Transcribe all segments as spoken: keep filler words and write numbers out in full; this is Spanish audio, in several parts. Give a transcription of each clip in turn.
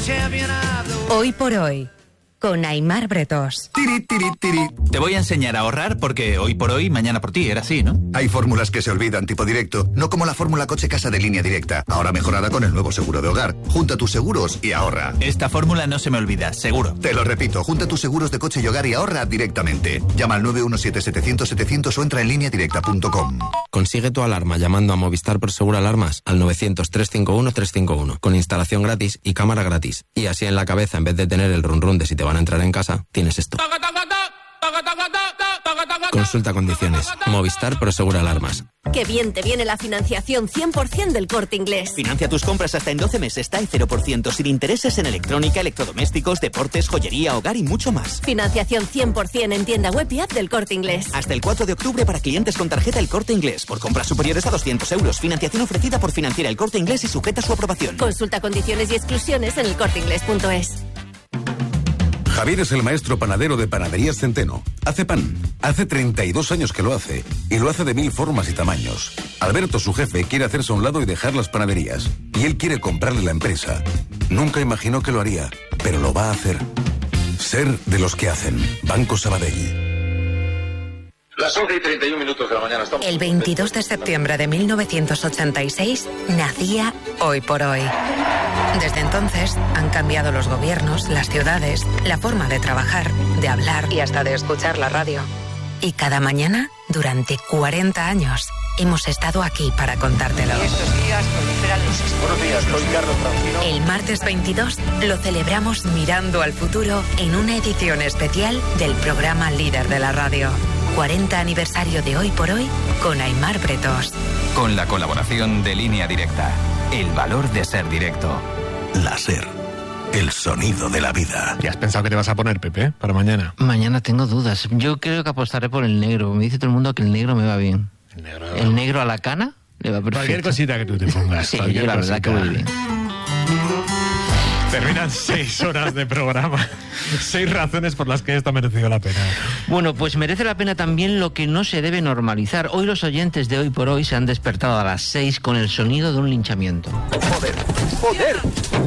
Hoy por hoy, con Aimar Bretós. Tiri, tiri, tiri. Te voy a enseñar a ahorrar porque hoy por hoy, mañana por ti, era así, ¿no? Hay fórmulas que se olvidan, tipo directo, no como la fórmula coche-casa de Línea Directa, ahora mejorada con el nuevo seguro de hogar. Junta tus seguros y ahorra. Esta fórmula no se me olvida, seguro. Te lo repito, junta tus seguros de coche y hogar y ahorra directamente. Llama al nueve uno siete, setecientos, setecientos o entra en línea directa punto com. Consigue tu alarma llamando a Movistar Prosegur Alarmas al novecientos, trescientos cincuenta y uno, trescientos cincuenta y uno, con instalación gratis y cámara gratis. Y así en la cabeza, en vez de tener el run run de si te van a entrar en casa, tienes esto. Consulta condiciones. Movistar Prosegur Alarmas. Qué bien te viene la financiación cien por ciento del Corte Inglés. Financia tus compras hasta en doce meses, T A E cero por ciento, sin intereses en electrónica, electrodomésticos, deportes, joyería, hogar y mucho más. Financiación cien por ciento en tienda web y app del Corte Inglés. Hasta el cuatro de octubre para clientes con tarjeta El Corte Inglés. Por compras superiores a doscientos euros. Financiación ofrecida por Financiera El Corte Inglés y sujeta a su aprobación. Consulta condiciones y exclusiones en el corte inglés punto es. Javier es el maestro panadero de Panaderías Centeno. Hace pan. Hace treinta y dos años que lo hace. Y lo hace de mil formas y tamaños. Alberto, su jefe, quiere hacerse a un lado y dejar las panaderías. Y él quiere comprarle la empresa. Nunca imaginó que lo haría, pero lo va a hacer. Ser de los que hacen. Banco Sabadell. Las once y treinta y un minutos de la mañana. Estamos... El veintidós de septiembre de mil novecientos ochenta y seis nacía Hoy por Hoy. Desde entonces han cambiado los gobiernos, las ciudades, la forma de trabajar, de hablar y hasta de escuchar la radio. Y cada mañana, durante cuarenta años, hemos estado aquí para contártelo. Estos días proliferan los... Buenos días, soy Carlos Francino. El martes veintidós lo celebramos mirando al futuro en una edición especial del programa líder de la radio. cuarenta aniversario de Hoy por Hoy con Aimar Bretós. Con la colaboración de Línea Directa. El valor de ser directo. La SER. El sonido de la vida. ¿Ya has pensado que te vas a poner, Pepe, para mañana? Mañana tengo dudas. Yo creo que apostaré por el negro. Me dice todo el mundo que el negro me va bien. El negro, el negro a la cana le va perfecto. Cualquier cosita que tú te pongas. Sí, yo la verdad que muy bien. Terminan seis horas de programa. Seis razones por las que esto ha merecido la pena. Bueno, pues merece la pena también lo que no se debe normalizar. Hoy los oyentes de Hoy por Hoy se han despertado a las seis con el sonido de un linchamiento. Joder, joder.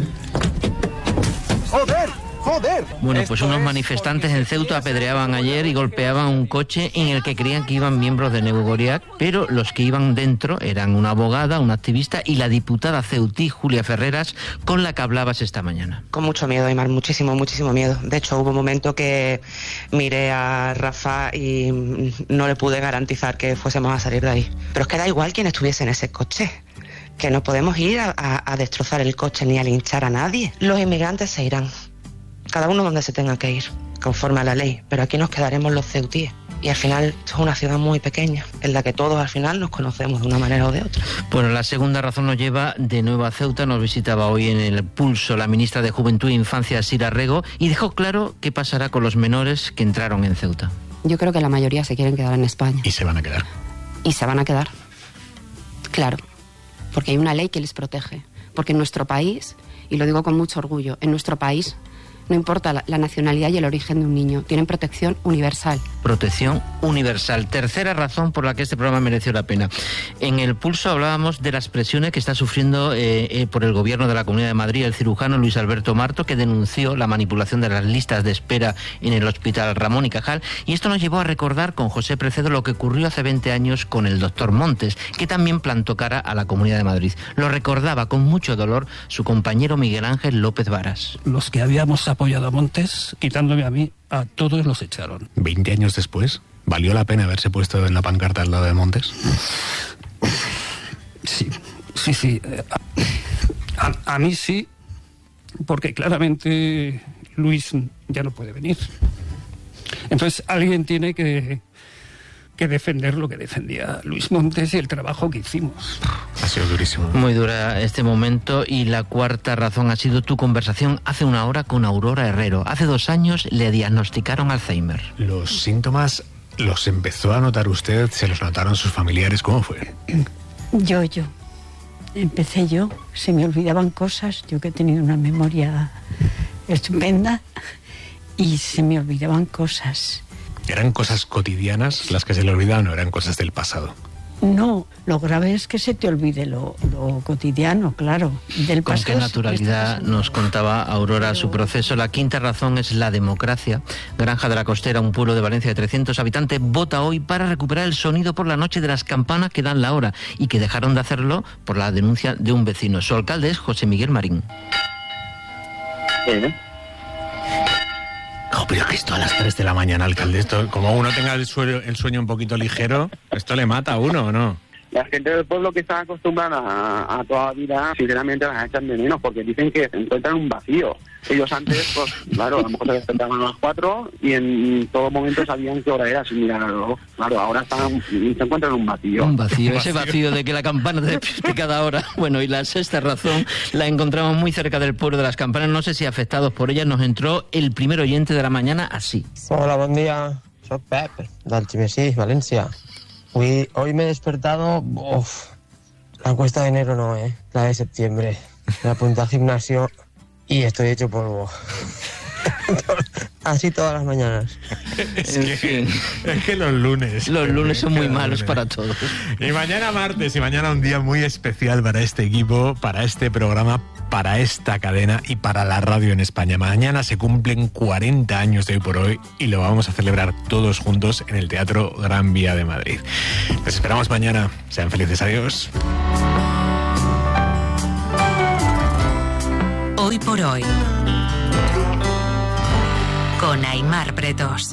Joder. ¡Joder! Bueno, pues unos manifestantes en Ceuta apedreaban ayer y golpeaban un coche en el que creían que iban miembros de Neu Goriac, pero los que iban dentro eran una abogada, una activista y la diputada ceutí Julia Ferreras, con la que hablabas esta mañana. Con mucho miedo, Aimar, muchísimo, muchísimo miedo. De hecho, hubo un momento que miré a Rafa y no le pude garantizar que fuésemos a salir de ahí. Pero es que da igual quién estuviese en ese coche, que no podemos ir a, a, a destrozar el coche ni a linchar a nadie. Los inmigrantes se irán. Cada uno donde se tenga que ir, conforme a la ley, pero aquí nos quedaremos los ceutíes. Y al final esto es una ciudad muy pequeña, en la que todos al final nos conocemos de una manera o de otra. Bueno, la segunda razón nos lleva de nuevo a Ceuta. Nos visitaba hoy en El Pulso la ministra de Juventud e Infancia, Sira Rego, y dejó claro qué pasará con los menores que entraron en Ceuta. Yo creo que la mayoría se quieren quedar en España. Y se van a quedar. Y se van a quedar, claro, porque hay una ley que les protege. Porque en nuestro país, y lo digo con mucho orgullo, en nuestro país no importa la, la nacionalidad y el origen de un niño, tienen protección universal. Protección universal. Tercera razón por la que este programa mereció la pena. En El Pulso hablábamos de las presiones que está sufriendo eh, eh, por el gobierno de la Comunidad de Madrid el cirujano Luis Alberto Marto, que denunció la manipulación de las listas de espera en el Hospital Ramón y Cajal, y esto nos llevó a recordar con José Precedo lo que ocurrió hace veinte años con el doctor Montes, que también plantó cara a la Comunidad de Madrid. Lo recordaba con mucho dolor su compañero Miguel Ángel López Varas. Los que habíamos apoyado a Montes, quitándome a mí, a todos los echaron. ¿Veinte años después? ¿Valió la pena haberse puesto en la pancarta al lado de Montes? Sí, sí, sí. A, a, a mí sí, porque claramente Luis ya no puede venir. Entonces alguien tiene que, que defender lo que defendía Luis Montes y el trabajo que hicimos. Ha sido durísimo. Muy dura este momento. Y la cuarta razón ha sido tu conversación hace una hora con Aurora Herrero. Hace dos años le diagnosticaron Alzheimer. ¿Los síntomas los empezó a notar usted? ¿Se los notaron sus familiares? ¿Cómo fue? Yo, yo. Empecé yo. Se me olvidaban cosas. Yo que he tenido una memoria estupenda. Y se me olvidaban cosas. ¿Eran cosas cotidianas las que se le olvidaban o eran cosas del pasado? No, lo grave es que se te olvide lo, lo cotidiano, claro. Del Con qué naturalidad nos contaba Aurora su proceso. La quinta razón es la democracia. Granja de la Costera, un pueblo de Valencia de trescientos habitantes, vota hoy para recuperar el sonido por la noche de las campanas que dan la hora y que dejaron de hacerlo por la denuncia de un vecino. Su alcalde es José Miguel Marín. ¿Eh? Oh, pero que esto a las tres de la mañana, alcalde, esto, como uno tenga el sueño, el sueño un poquito ligero, ¿esto le mata a uno o no? La gente del pueblo que está acostumbrada a, a toda la vida, sinceramente las echan de menos porque dicen que se encuentran un vacío. Ellos antes, pues claro, a lo mejor se despertaban a las cuatro y en todo momento sabían qué hora era sin mirar el reloj. Claro, ahora están, se encuentran en un vacío. Un vacío, ese vacío de que la campana te despierte cada hora. Bueno, y la sexta razón la encontramos muy cerca del pueblo de las campanas. No sé si afectados por ella nos entró el primer oyente de la mañana así. Hola, buen día. Soy Pep, d'Algemesí, Valencia. Hoy, hoy me he despertado, uf, la encuesta de enero no, eh, la de septiembre. Me apunté al gimnasio y estoy hecho polvo. Así todas las mañanas. Es que, es que los lunes. Los lunes son muy malos lunes. para todos. Y mañana martes, y mañana un día muy especial para este equipo, para este programa, para esta cadena y para la radio en España. Mañana se cumplen cuarenta años de Hoy por Hoy y lo vamos a celebrar todos juntos en el Teatro Gran Vía de Madrid. Les esperamos mañana. Sean felices. Adiós. Hoy por Hoy, con Aimar Bretos.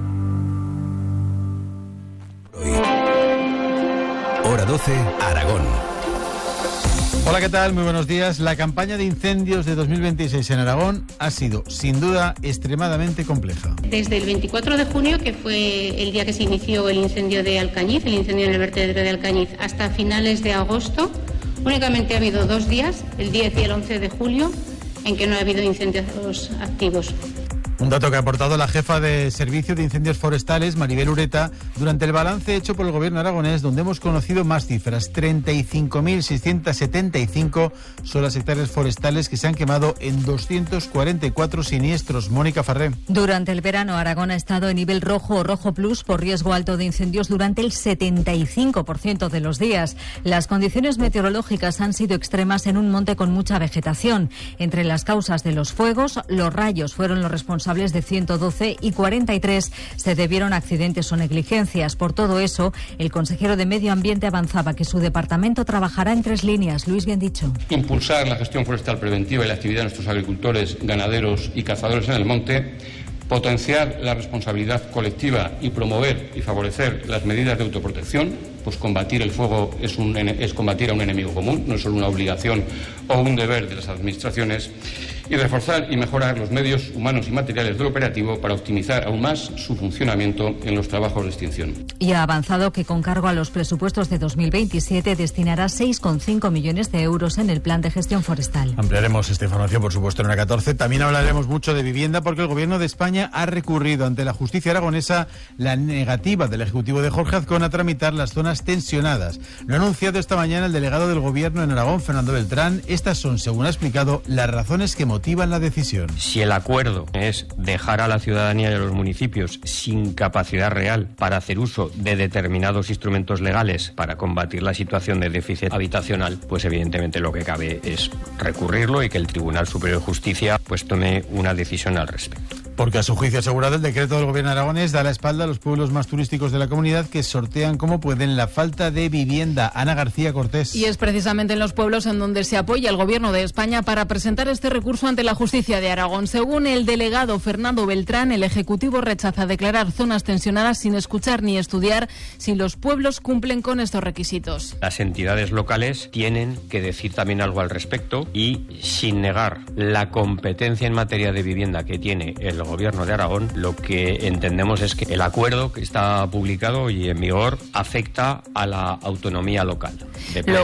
Hora doce, Aragón. Hola, ¿qué tal? Muy buenos días. La campaña de incendios de dos mil veintiséis en Aragón ha sido, sin duda, extremadamente compleja. Desde el veinticuatro de junio, que fue el día que se inició el incendio de Alcañiz, el incendio en el vertedero de Alcañiz, hasta finales de agosto, únicamente ha habido dos días, el diez y el once de julio, en que no ha habido incendios activos. Un dato que ha aportado la jefa de Servicio de Incendios Forestales, Maribel Ureta, durante el balance hecho por el gobierno aragonés, donde hemos conocido más cifras. treinta y cinco mil seiscientos setenta y cinco son las hectáreas forestales que se han quemado en doscientos cuarenta y cuatro siniestros. Mónica Farré. Durante el verano, Aragón ha estado en nivel rojo o rojo plus por riesgo alto de incendios durante el setenta y cinco por ciento de los días. Las condiciones meteorológicas han sido extremas en un monte con mucha vegetación. Entre las causas de los fuegos, los rayos fueron los responsables de ciento doce y cuarenta y tres se debieron a accidentes o negligencias. Por todo eso, el consejero de Medio Ambiente avanzaba que su departamento trabajará en tres líneas. Luis Biendicho. Impulsar la gestión forestal preventiva y la actividad de nuestros agricultores, ganaderos y cazadores en el monte. Potenciar la responsabilidad colectiva y promover y favorecer las medidas de autoprotección, pues combatir el fuego es, un, es combatir a un enemigo común, no es solo una obligación o un deber de las administraciones, y reforzar y mejorar los medios humanos y materiales del operativo para optimizar aún más su funcionamiento en los trabajos de extinción. Y ha avanzado que con cargo a los presupuestos de dos mil veintisiete destinará seis coma cinco millones de euros en el plan de gestión forestal. Ampliaremos esta información, por supuesto, en hora catorce. También hablaremos mucho de vivienda porque el Gobierno de España ha recurrido ante la justicia aragonesa la negativa del Ejecutivo de Jorge Azcón a tramitar las zonas tensionadas. Lo ha anunciado esta mañana el delegado del Gobierno en Aragón, Fernando Beltrán. Estas son, según ha explicado, las razones que motivan la decisión. Si el acuerdo es dejar a la ciudadanía y a los municipios sin capacidad real para hacer uso de determinados instrumentos legales para combatir la situación de déficit habitacional, pues evidentemente lo que cabe es recurrirlo y que el Tribunal Superior de Justicia pues tome una decisión al respecto. Porque a su juicio asegurado el decreto del Gobierno aragonés da la espalda a los pueblos más turísticos de la comunidad que sortean como pueden la falta de vivienda. Ana García Cortés. Y es precisamente en los pueblos en donde se apoya el Gobierno de España para presentar este recurso ante la Justicia de Aragón. Según el delegado Fernando Beltrán, el Ejecutivo rechaza declarar zonas tensionadas sin escuchar ni estudiar si los pueblos cumplen con estos requisitos. Las entidades locales tienen que decir también algo al respecto y, sin negar la competencia en materia de vivienda que tiene el Gobierno de Aragón, lo que entendemos es que el acuerdo que está publicado y en vigor afecta a la autonomía local de pleno. Lo...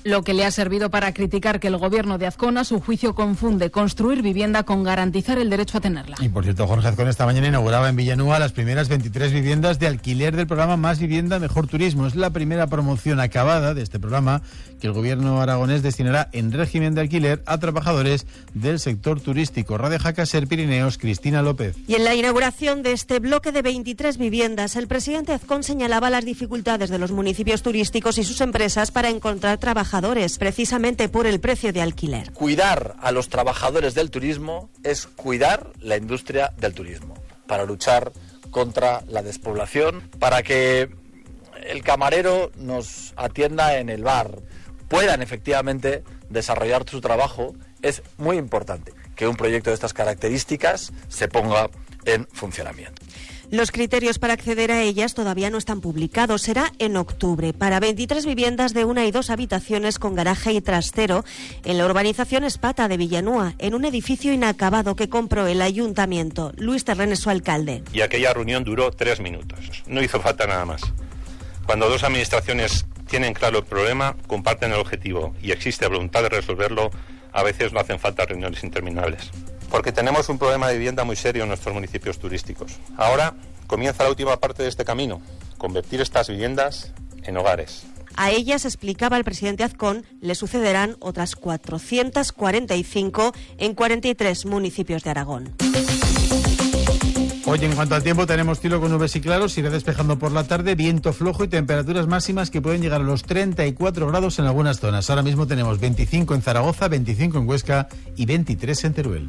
lo que le ha servido para criticar que el gobierno de Azcón, a su juicio, confunde construir vivienda con garantizar el derecho a tenerla. Y por cierto, Jorge Azcón esta mañana inauguraba en Villanúa las primeras veintitrés viviendas de alquiler del programa Más Vivienda, Mejor Turismo. Es la primera promoción acabada de este programa que el gobierno aragonés destinará en régimen de alquiler a trabajadores del sector turístico. Radio Jaca, Ser Pirineos, Cristina López. Y en la inauguración de este bloque de veintitrés viviendas, el presidente Azcón señalaba las dificultades de los municipios turísticos y sus empresas para encontrar trabajadores, precisamente por el precio de alquiler. Cuidar a los trabajadores del turismo es cuidar la industria del turismo, para luchar contra la despoblación, para que el camarero nos atienda en el bar, puedan efectivamente desarrollar su trabajo. Es muy importante que un proyecto de estas características se ponga en funcionamiento. Los criterios para acceder a ellas todavía no están publicados. Será en octubre para veintitrés viviendas de una y dos habitaciones con garaje y trastero en la urbanización Espata de Villanúa, en un edificio inacabado que compró el ayuntamiento. Luis Terrén es su alcalde. Y aquella reunión duró tres minutos. No hizo falta nada más. Cuando dos administraciones tienen claro el problema, comparten el objetivo y existe voluntad de resolverlo, a veces no hacen falta reuniones interminables. Porque tenemos un problema de vivienda muy serio en nuestros municipios turísticos. Ahora comienza la última parte de este camino, convertir estas viviendas en hogares. A ellas, explicaba el presidente Azcón, le sucederán otras cuatrocientas cuarenta y cinco en cuarenta y tres municipios de Aragón. Hoy, en cuanto al tiempo, tenemos cielo con nubes y claros, irá despejando por la tarde, viento flojo y temperaturas máximas que pueden llegar a los treinta y cuatro grados en algunas zonas. Ahora mismo tenemos veinticinco en Zaragoza, veinticinco en Huesca y veintitrés en Teruel.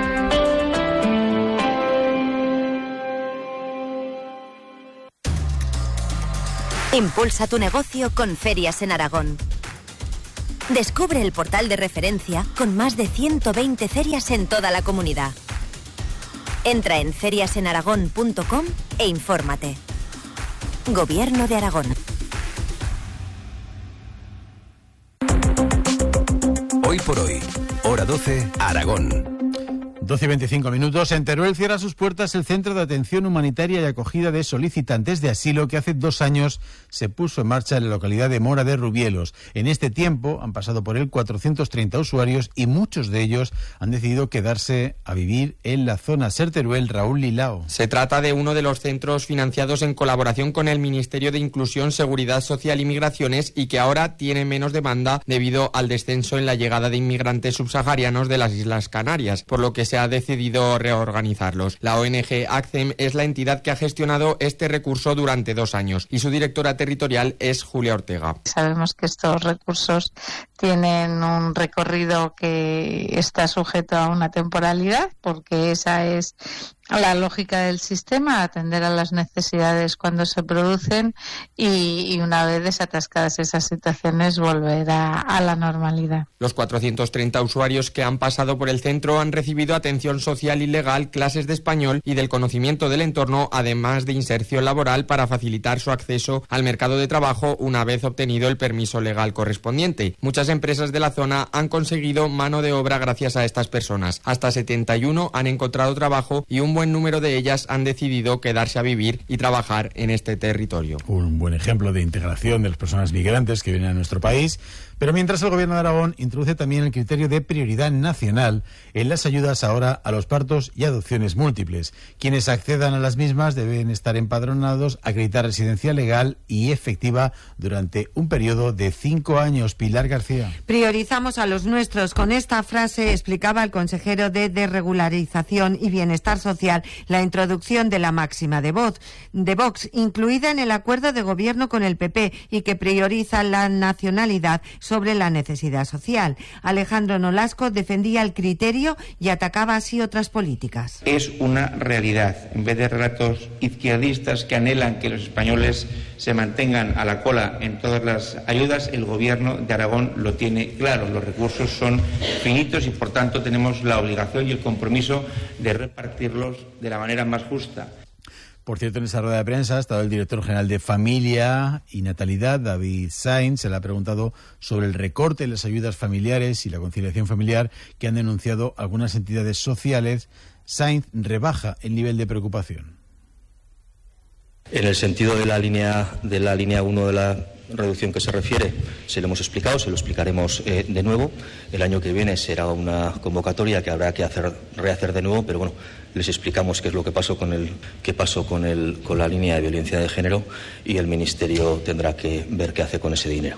Impulsa tu negocio con Ferias en Aragón. Descubre el portal de referencia con más de ciento veinte ferias en toda la comunidad. Entra en ferias en aragón punto com e infórmate. Gobierno de Aragón. Hoy por hoy, hora doce, Aragón. doce y veinticinco minutos. En Teruel cierra sus puertas el Centro de Atención Humanitaria y Acogida de Solicitantes de Asilo que hace dos años se puso en marcha en la localidad de Mora de Rubielos. En este tiempo han pasado por él cuatrocientos treinta usuarios y muchos de ellos han decidido quedarse a vivir en la zona. Ser Teruel, Raúl Lilao. Se trata de uno de los centros financiados en colaboración con el Ministerio de Inclusión, Seguridad Social y Migraciones y que ahora tiene menos demanda debido al descenso en la llegada de inmigrantes subsaharianos de las Islas Canarias, por lo que se ha decidido reorganizarlos. La O N G ACCEM es la entidad que ha gestionado este recurso durante dos años y su directora territorial es Julia Ortega. Sabemos que estos recursos tienen un recorrido que está sujeto a una temporalidad, porque esa es la lógica del sistema, atender a las necesidades cuando se producen y, y una vez desatascadas esas situaciones volver a, a la normalidad. Los cuatrocientos treinta usuarios que han pasado por el centro han recibido atención social y legal, clases de español y del conocimiento del entorno, además de inserción laboral para facilitar su acceso al mercado de trabajo una vez obtenido el permiso legal correspondiente. Muchas empresas de la zona han conseguido mano de obra gracias a estas personas. Hasta setenta y uno han encontrado trabajo y un buen número de ellas han decidido quedarse a vivir y trabajar en este territorio. Un buen ejemplo de integración de las personas migrantes que vienen a nuestro país. Pero mientras el Gobierno de Aragón introduce también el criterio de prioridad nacional en las ayudas ahora a los partos y adopciones múltiples. Quienes accedan a las mismas deben estar empadronados, acreditar residencia legal y efectiva durante un periodo de cinco años. Pilar García. Priorizamos a los nuestros. Con esta frase explicaba el consejero de Desregularización y Bienestar Social la introducción de la máxima de Vox, de Vox, incluida en el acuerdo de gobierno con el P P y que prioriza la nacionalidad sobre la necesidad social. Alejandro Nolasco defendía el criterio y atacaba así otras políticas. Es una realidad. En vez de relatos izquierdistas que anhelan que los españoles se mantengan a la cola en todas las ayudas, el Gobierno de Aragón lo tiene claro. Los recursos son finitos y, por tanto, tenemos la obligación y el compromiso de repartirlos de la manera más justa. Por cierto, en esa rueda de prensa ha estado el director general de Familia y Natalidad, David Sainz. Se le ha preguntado sobre el recorte en las ayudas familiares y la conciliación familiar que han denunciado algunas entidades sociales. Sainz rebaja el nivel de preocupación. En el sentido de la línea de la línea uno de la reducción que se refiere se lo hemos explicado, se lo explicaremos eh, de nuevo. El año que viene será una convocatoria que habrá que hacer, rehacer de nuevo, pero bueno, les explicamos qué es lo que pasó con el, qué pasó con el, con la línea de violencia de género, y el Ministerio tendrá que ver qué hace con ese dinero.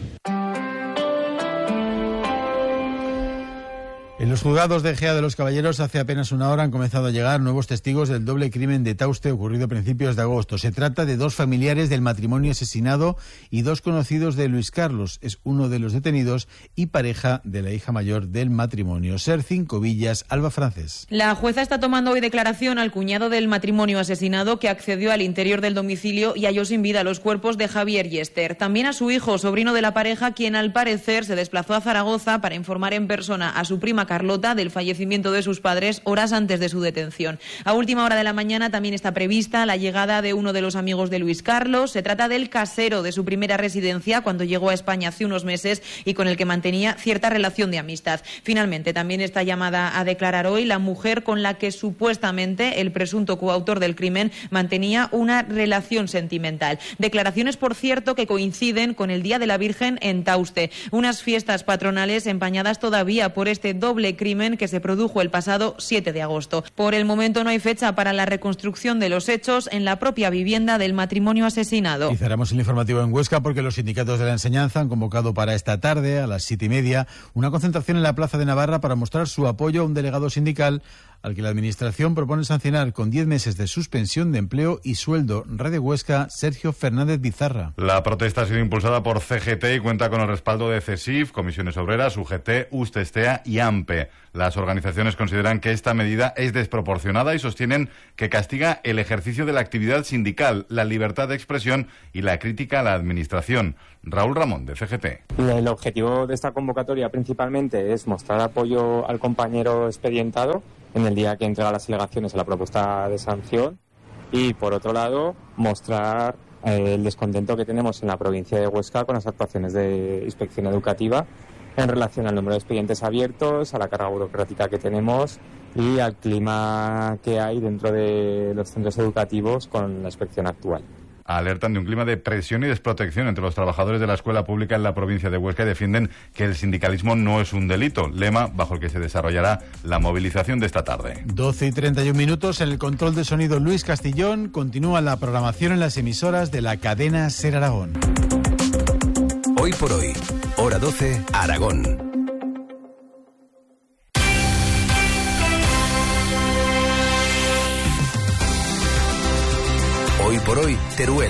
En los juzgados de Ejea de los Caballeros hace apenas una hora han comenzado a llegar nuevos testigos del doble crimen de Tauste ocurrido a principios de agosto. Se trata de dos familiares del matrimonio asesinado y dos conocidos de Luis Carlos. Es uno de los detenidos y pareja de la hija mayor del matrimonio. Ser Cinco Villas, Alba Francés. La jueza está tomando hoy declaración al cuñado del matrimonio asesinado, que accedió al interior del domicilio y halló sin vida los cuerpos de Javier y Esther. También a su hijo, sobrino de la pareja, quien al parecer se desplazó a Zaragoza para informar en persona a su prima Carlota del fallecimiento de sus padres horas antes de su detención. A última hora de la mañana también está prevista la llegada de uno de los amigos de Luis Carlos. Se trata del casero de su primera residencia cuando llegó a España hace unos meses y con el que mantenía cierta relación de amistad. Finalmente, también está llamada a declarar hoy la mujer con la que supuestamente el presunto coautor del crimen mantenía una relación sentimental. Declaraciones, por cierto, que coinciden con el Día de la Virgen en Tauste, unas fiestas patronales empañadas todavía por este doble crimen que se produjo el pasado siete de agosto. Por el momento no hay fecha para la reconstrucción de los hechos en la propia vivienda del matrimonio asesinado. Y cerramos el informativo en Huesca porque los sindicatos de la enseñanza han convocado para esta tarde, a las siete y media, una concentración en la Plaza de Navarra para mostrar su apoyo a un delegado sindical al que la Administración propone sancionar con diez meses de suspensión de empleo y sueldo. Radio Huesca, Sergio Fernández Bizarra. La protesta ha sido impulsada por C G T y cuenta con el respaldo de CESIF, Comisiones Obreras, U G T, Ustestea y AMPE. Las organizaciones consideran que esta medida es desproporcionada y sostienen que castiga el ejercicio de la actividad sindical, la libertad de expresión y la crítica a la Administración. Raúl Ramón, de C G T. El objetivo de esta convocatoria principalmente es mostrar apoyo al compañero expedientado en el día que entrega las alegaciones a la propuesta de sanción y, por otro lado, mostrar eh, el descontento que tenemos en la provincia de Huesca con las actuaciones de inspección educativa en relación al número de expedientes abiertos, a la carga burocrática que tenemos y al clima que hay dentro de los centros educativos con la inspección actual. Alertan de un clima de presión y desprotección entre los trabajadores de la escuela pública en la provincia de Huesca y defienden que el sindicalismo no es un delito, lema bajo el que se desarrollará la movilización de esta tarde. doce y treinta y un minutos, en el control de sonido Luis Castillón. Continúa la programación en las emisoras de la cadena SER Aragón. Hoy por hoy, hora doce, Aragón. Hoy por hoy, Teruel.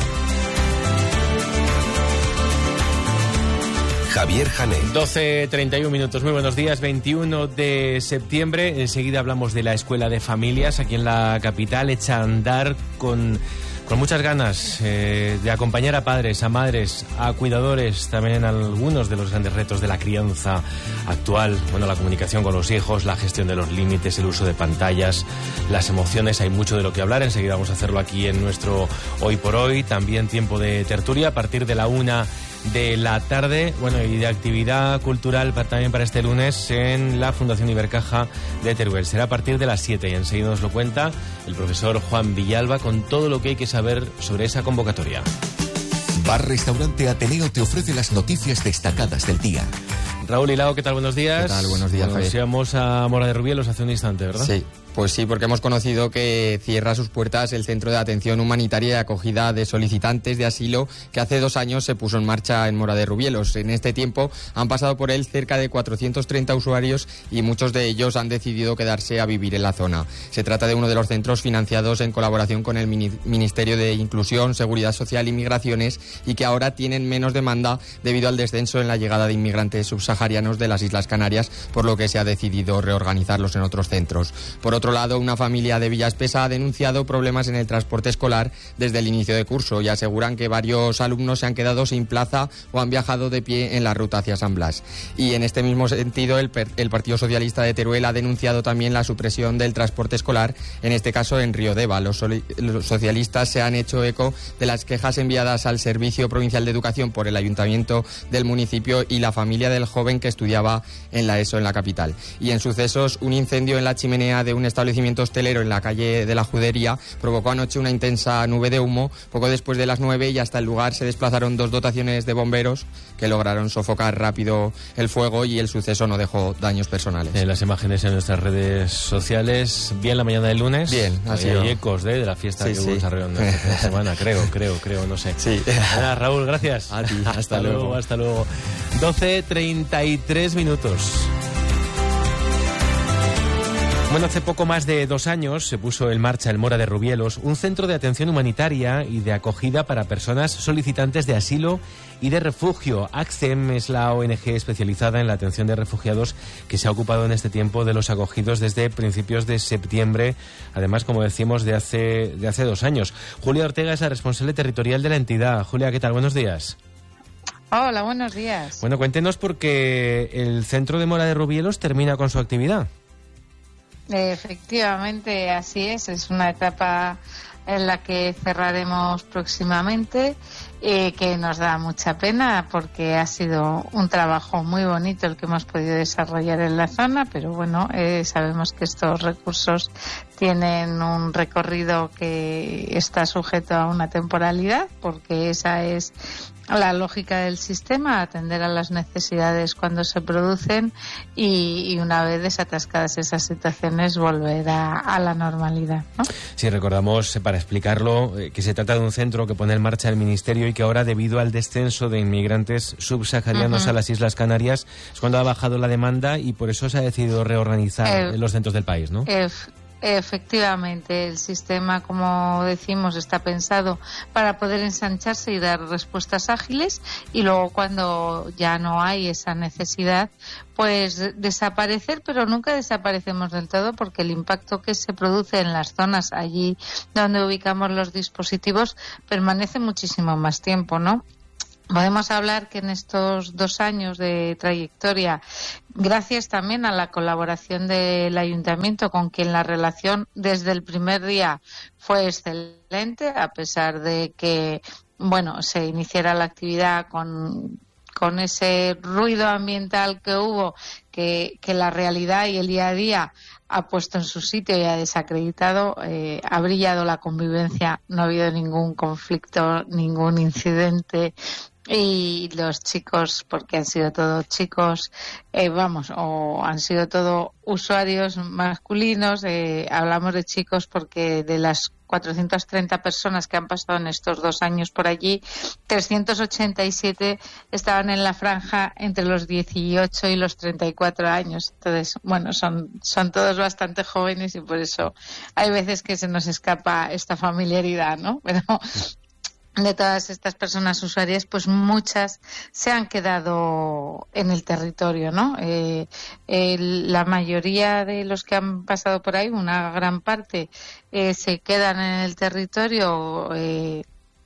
Javier Jané. doce treinta y un minutos. Muy buenos días. veintiuno de septiembre. Enseguida hablamos de la Escuela de Familias aquí en la capital. Echa a andar con... Con muchas ganas eh, de acompañar a padres, a madres, a cuidadores, también algunos de los grandes retos de la crianza actual. Bueno, la comunicación con los hijos, la gestión de los límites, el uso de pantallas, las emociones. Hay mucho de lo que hablar. Enseguida vamos a hacerlo aquí en nuestro Hoy por Hoy. También tiempo de tertulia a partir de la una de la tarde, bueno, y de actividad cultural para, también para este lunes en la Fundación Ibercaja de Teruel. Será a partir de las siete y enseguida nos lo cuenta el profesor Juan Villalba con todo lo que hay que saber sobre esa convocatoria. Bar Restaurante Ateneo te ofrece las noticias destacadas del día. Raúl Hilao, ¿qué tal? Buenos días. ¿Qué tal? Buenos días, Bueno, Javier. íbamos a Mora de Rubielos hace un instante, ¿verdad? Sí. Pues sí, porque hemos conocido que cierra sus puertas el Centro de Atención Humanitaria y Acogida de Solicitantes de Asilo, que hace dos años se puso en marcha en Mora de Rubielos. En este tiempo han pasado por él cerca de cuatrocientos treinta usuarios y muchos de ellos han decidido quedarse a vivir en la zona. Se trata de uno de los centros financiados en colaboración con el Ministerio de Inclusión, Seguridad Social y Migraciones y que ahora tienen menos demanda debido al descenso en la llegada de inmigrantes subsaharianos de las Islas Canarias, por lo que se ha decidido reorganizarlos en otros centros. Por otro lado, una familia de Villaspesa ha denunciado problemas en el transporte escolar desde el inicio de curso y aseguran que varios alumnos se han quedado sin plaza o han viajado de pie en la ruta hacia San Blas. Y en este mismo sentido, el, el Partido Socialista de Teruel ha denunciado también la supresión del transporte escolar, en este caso en Riodeva. Los, soli- los socialistas se han hecho eco de las quejas enviadas al Servicio Provincial de Educación por el Ayuntamiento del municipio y la familia del joven joven que estudiaba en la ESO en la capital. Y en sucesos, un incendio en la chimenea de un establecimiento hostelero en la calle de la Judería provocó anoche una intensa nube de humo. Poco después de las nueve y hasta el lugar se desplazaron dos dotaciones de bomberos que lograron sofocar rápido el fuego y el suceso no dejó daños personales. En las imágenes en nuestras redes sociales, bien la mañana del lunes. Bien, así hay ecos de, de la fiesta sí, que sí. hubo desarrollando esta semana, creo, creo, creo, no sé. Sí. Nada, Raúl, gracias. A ti, hasta, hasta luego. luego. Hasta luego. doce treinta y tres minutos. Bueno, hace poco más de dos años se puso en marcha el Mora de Rubielos, un centro de atención humanitaria y de acogida para personas solicitantes de asilo y de refugio. ACCEM es la O N G especializada en la atención de refugiados que se ha ocupado en este tiempo de los acogidos desde principios de septiembre, además, como decimos, de hace, de hace dos años. Julia Ortega es la responsable territorial de la entidad. Julia, ¿qué tal? Buenos días. Hola, buenos días. Bueno, cuéntenos porque el centro de Mora de Rubielos termina con su actividad. Efectivamente, así es. Es una etapa en la que cerraremos próximamente, eh, que nos da mucha pena porque ha sido un trabajo muy bonito el que hemos podido desarrollar en la zona, pero bueno, eh, sabemos que estos recursos tienen un recorrido que está sujeto a una temporalidad, porque esa es la lógica del sistema, atender a las necesidades cuando se producen y, y una vez desatascadas esas situaciones volver a, a la normalidad, ¿no? Sí, recordamos, para explicarlo, que se trata de un centro que pone en marcha el Ministerio y que ahora, debido al descenso de inmigrantes subsaharianos uh-huh. a las Islas Canarias, es cuando ha bajado la demanda y por eso se ha decidido reorganizar eh, los centros del país, ¿no? Eh, Efectivamente, el sistema, como decimos, está pensado para poder ensancharse y dar respuestas ágiles, y luego cuando ya no hay esa necesidad, pues desaparecer, pero nunca desaparecemos del todo, porque el impacto que se produce en las zonas allí donde ubicamos los dispositivos permanece muchísimo más tiempo, ¿no? Podemos hablar que en estos dos años de trayectoria, gracias también a la colaboración del Ayuntamiento, con quien la relación desde el primer día fue excelente, a pesar de que, bueno, se iniciara la actividad con con ese ruido ambiental que hubo, que, que la realidad y el día a día ha puesto en su sitio y ha desacreditado, eh, ha brillado la convivencia, no ha habido ningún conflicto, ningún incidente. Y los chicos, porque han sido todos chicos, eh, vamos, o han sido todos usuarios masculinos, eh, hablamos de chicos porque de las cuatrocientas treinta personas que han pasado en estos dos años por allí, trescientos ochenta y siete estaban en la franja entre los dieciocho y los treinta y cuatro años. Entonces, bueno, son, son todos bastante jóvenes y por eso hay veces que se nos escapa esta familiaridad, ¿no? Pero de todas estas personas usuarias, pues muchas se han quedado en el territorio, ¿no? Eh, eh, la mayoría de los que han pasado por ahí, una gran parte, eh, se quedan en el territorio eh,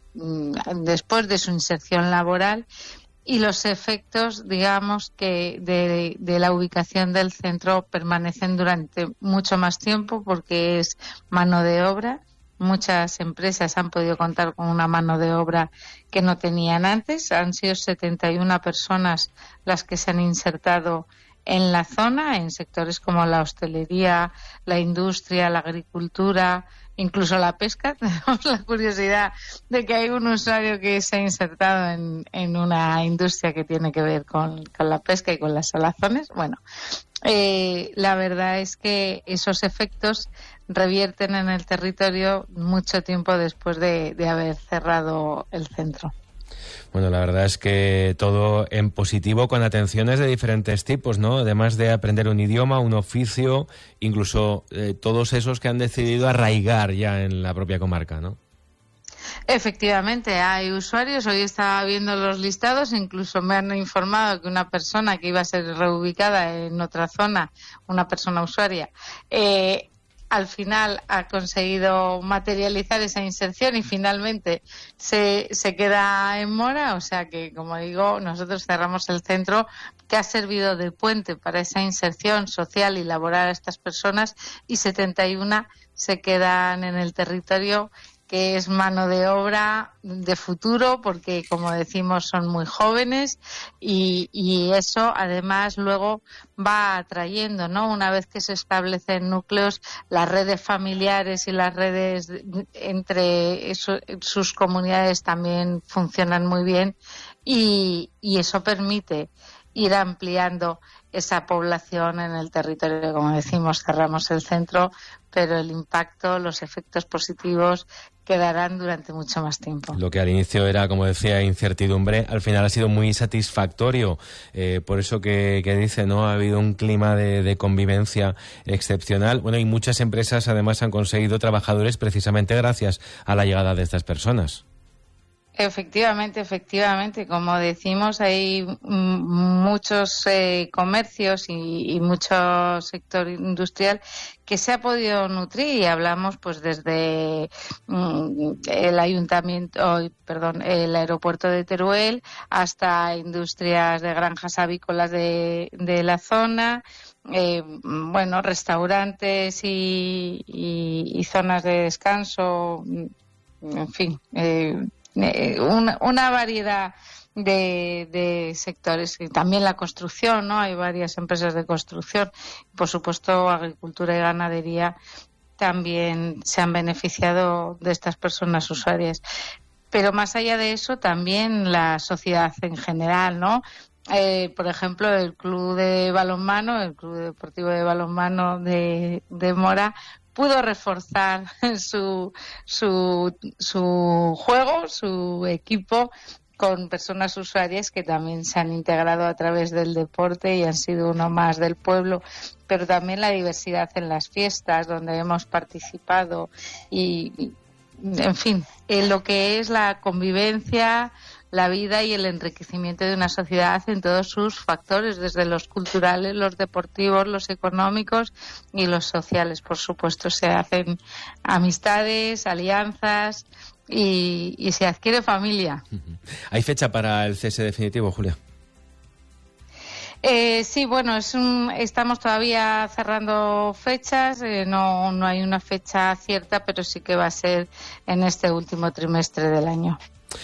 después de su inserción laboral, y los efectos, digamos, que de, de la ubicación del centro permanecen durante mucho más tiempo, porque es mano de obra. Muchas empresas han podido contar con una mano de obra que no tenían antes. Han sido setenta y una personas las que se han insertado en la zona, en sectores como la hostelería, la industria, la agricultura, incluso la pesca. Tenemos la curiosidad de que hay un usuario que se ha insertado en, en una industria que tiene que ver con, con la pesca y con las salazones. Bueno, eh, la verdad es que esos efectos revierten en el territorio mucho tiempo después de, de haber cerrado el centro. Bueno, la verdad es que todo en positivo, con atenciones de diferentes tipos, ¿no? Además de aprender un idioma, un oficio, incluso eh, todos esos que han decidido arraigar ya en la propia comarca, ¿no? Efectivamente, hay usuarios. Hoy estaba viendo los listados, incluso me han informado que una persona que iba a ser reubicada en otra zona, una persona usuaria, eh, al final ha conseguido materializar esa inserción y finalmente se, se queda en Mora. O sea que, como digo, nosotros cerramos el centro que ha servido de puente para esa inserción social y laboral a estas personas, y setenta y una se quedan en el territorio que es mano de obra de futuro, porque como decimos son muy jóvenes y, y eso además luego va atrayendo, ¿no? Una vez que se establecen núcleos, las redes familiares y las redes entre eso, sus comunidades también funcionan muy bien y, y eso permite ir ampliando esa población en el territorio. Como decimos, cerramos el centro, pero el impacto, los efectos positivos quedarán durante mucho más tiempo. Lo que al inicio era, como decía, incertidumbre, al final ha sido muy satisfactorio. Eh, por eso que, que dice, ¿no? Ha habido un clima de, de convivencia excepcional. Bueno, y muchas empresas además han conseguido trabajadores precisamente gracias a la llegada de estas personas. Efectivamente, efectivamente. Como decimos, hay muchos eh, comercios y, y mucho sector industrial que se ha podido nutrir, y hablamos pues desde mm, el ayuntamiento, oh, perdón, el aeropuerto de Teruel hasta industrias de granjas avícolas de, de la zona. Eh, bueno, restaurantes y, y, y zonas de descanso, en fin. Eh, Una, una variedad de, de sectores, y también la construcción, ¿no? Hay varias empresas de construcción, por supuesto agricultura y ganadería también se han beneficiado de estas personas usuarias, pero más allá de eso también la sociedad en general, ¿no? Eh, por ejemplo, el club de balonmano, el club deportivo de balonmano de, de Mora pudo reforzar su, su, su juego, su equipo, con personas usuarias que también se han integrado a través del deporte y han sido uno más del pueblo, pero también la diversidad en las fiestas donde hemos participado y, en fin, en lo que es la convivencia, la vida y el enriquecimiento de una sociedad en todos sus factores, desde los culturales, los deportivos, los económicos y los sociales. Por supuesto, se hacen amistades, alianzas y, y se adquiere familia. ¿Hay fecha para el cese definitivo, Julia? Eh, sí, bueno, es un, estamos todavía cerrando fechas, eh, no, no hay una fecha cierta, pero sí que va a ser en este último trimestre del año.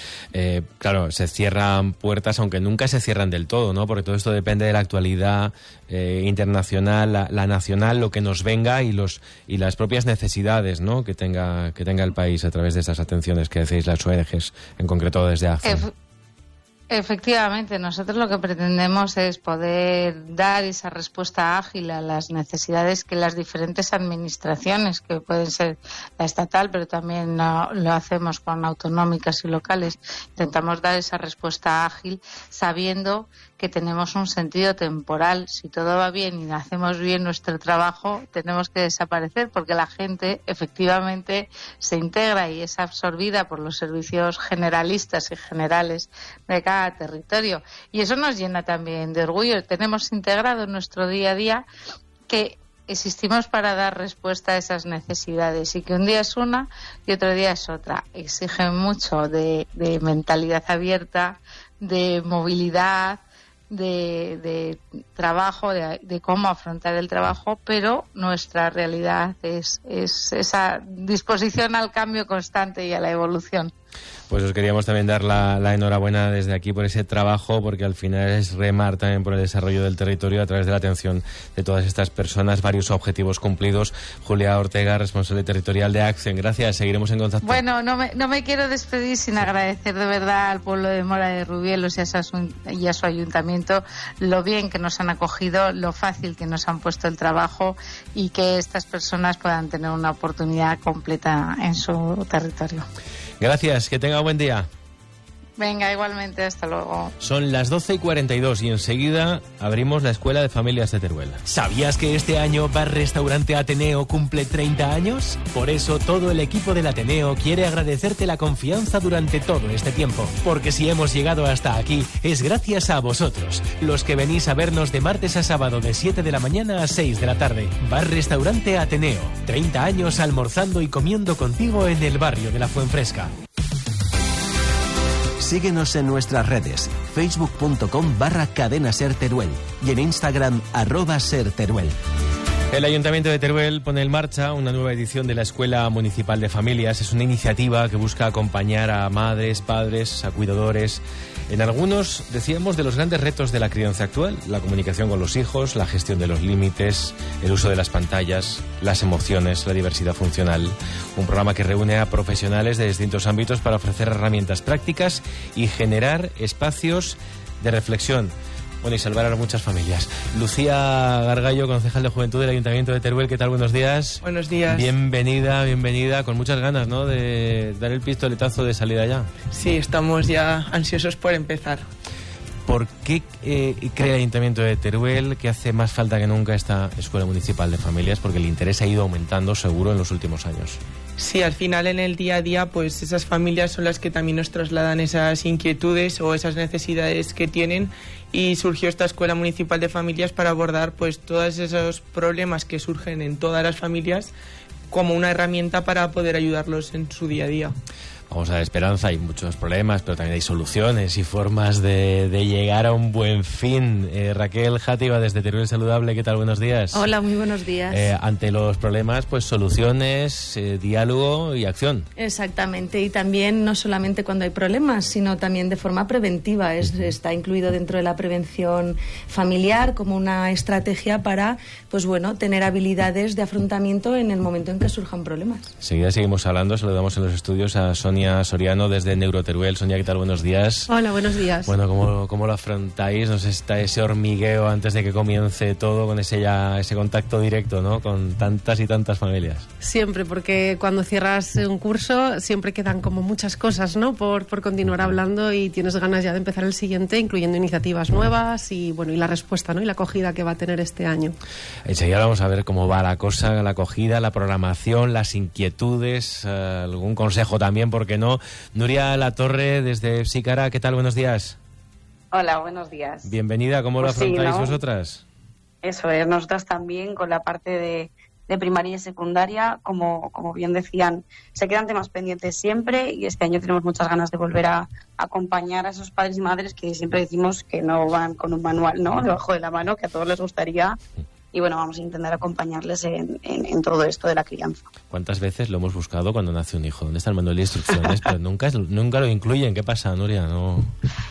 Eh, claro, se cierran puertas, aunque nunca se cierran del todo, ¿no? Porque todo esto depende de la actualidad eh, internacional, la, la nacional, lo que nos venga y los y las propias necesidades, ¿no? Que tenga que tenga el país a través de esas atenciones que decís las O N Ges, en concreto desde ACCEN. Ef- Efectivamente, nosotros lo que pretendemos es poder dar esa respuesta ágil a las necesidades que las diferentes administraciones, que pueden ser la estatal, pero también lo, lo hacemos con autonómicas y locales, intentamos dar esa respuesta ágil sabiendo que tenemos un sentido temporal. Si todo va bien y hacemos bien nuestro trabajo, tenemos que desaparecer porque la gente efectivamente se integra y es absorbida por los servicios generalistas y generales de cada territorio. Y eso nos llena también de orgullo. Tenemos integrado en nuestro día a día que existimos para dar respuesta a esas necesidades y que un día es una y otro día es otra. Exigen mucho de, de mentalidad abierta, de movilidad, De, de trabajo, de, de cómo afrontar el trabajo, pero nuestra realidad es, es esa disposición al cambio constante y a la evolución. Pues os queríamos también dar la, la enhorabuena desde aquí por ese trabajo, porque al final es remar también por el desarrollo del territorio a través de la atención de todas estas personas, varios objetivos cumplidos. Julia Ortega, responsable territorial de ACCEN, gracias, seguiremos en contacto. Bueno, no me, no me quiero despedir sin agradecer de verdad al pueblo de Mora de Rubielos y a, su, y a su ayuntamiento lo bien que nos han acogido, lo fácil que nos han puesto el trabajo y que estas personas puedan tener una oportunidad completa en su territorio. Gracias, que tenga buen día. Venga, igualmente, hasta luego. Son las doce y cuarenta y dos y enseguida abrimos la Escuela de Familias de Teruel. ¿Sabías que este año Bar Restaurante Ateneo cumple treinta años? Por eso todo el equipo del Ateneo quiere agradecerte la confianza durante todo este tiempo. Porque si hemos llegado hasta aquí es gracias a vosotros, los que venís a vernos de martes a sábado de siete de la mañana a seis de la tarde. Bar Restaurante Ateneo, treinta años almorzando y comiendo contigo en el barrio de la Fuenfresca. Síguenos en nuestras redes, facebook.com barra cadena ser Teruel y en Instagram arroba ser Teruel. El Ayuntamiento de Teruel pone en marcha una nueva edición de la Escuela Municipal de Familias. Es una iniciativa que busca acompañar a madres, padres, a cuidadores en algunos, decíamos, de los grandes retos de la crianza actual: la comunicación con los hijos, la gestión de los límites, el uso de las pantallas, las emociones, la diversidad funcional. Un programa que reúne a profesionales de distintos ámbitos para ofrecer herramientas prácticas y generar espacios de reflexión. Bueno, y salvar a muchas familias. Lucía Gargallo, concejal de Juventud del Ayuntamiento de Teruel, ¿qué tal? Buenos días. Buenos días. Bienvenida, bienvenida, con muchas ganas, ¿no?, de dar el pistoletazo de salida ya. Sí, estamos ya ansiosos por empezar. ¿Por qué eh, cree el Ayuntamiento de Teruel que hace más falta que nunca esta Escuela Municipal de Familias? Porque el interés ha ido aumentando, seguro, en los últimos años. Sí, al final en el día a día, pues esas familias son las que también nos trasladan esas inquietudes o esas necesidades que tienen, y surgió esta Escuela Municipal de Familias para abordar pues todos esos problemas que surgen en todas las familias como una herramienta para poder ayudarlos en su día a día. Vamos a dar esperanza, hay muchos problemas, pero también hay soluciones y formas de, de llegar a un buen fin. Eh, Raquel Játiva, desde Teruel Saludable, ¿qué tal? Buenos días. Hola, muy buenos días. Eh, ante los problemas, pues soluciones, eh, diálogo y acción. Exactamente, y también no solamente cuando hay problemas, sino también de forma preventiva. Es, está incluido dentro de la prevención familiar como una estrategia para, pues bueno, tener habilidades de afrontamiento en el momento en que surjan problemas. Enseguida seguimos hablando, saludamos en los estudios a Sonia Soriano desde Neuroteruel. Sonia, ¿qué tal? Buenos días. Hola, buenos días. Bueno, ¿cómo, cómo lo afrontáis? ¿No sé, está ese hormigueo antes de que comience todo, con ese ya ese contacto directo, ¿no?, con tantas y tantas familias? Siempre, porque cuando cierras un curso siempre quedan como muchas cosas, ¿no?, por, por continuar hablando, y tienes ganas ya de empezar el siguiente, incluyendo iniciativas nuevas y, bueno, y la respuesta, ¿no?, y la acogida que va a tener este año. Enseguida vamos a ver cómo va la cosa, la acogida, la programación, las inquietudes, eh, algún consejo también, porque no. Nuria Latorre, desde Psicara, ¿qué tal? Buenos días. Hola, buenos días. Bienvenida, ¿cómo pues lo afrontáis sí, ¿no? vosotras? Eso es, nosotras también con la parte de, de primaria y secundaria, como, como bien decían, se quedan temas pendientes siempre, y este año tenemos muchas ganas de volver a, a acompañar a esos padres y madres que siempre decimos que no van con un manual, ¿no?, debajo de la mano, que a todos les gustaría. Y bueno, vamos a intentar acompañarles en, en, en todo esto de la crianza. ¿Cuántas veces lo hemos buscado cuando nace un hijo? ¿Dónde está el manual de instrucciones? Pero nunca, nunca lo incluyen. ¿Qué pasa, Nuria? No.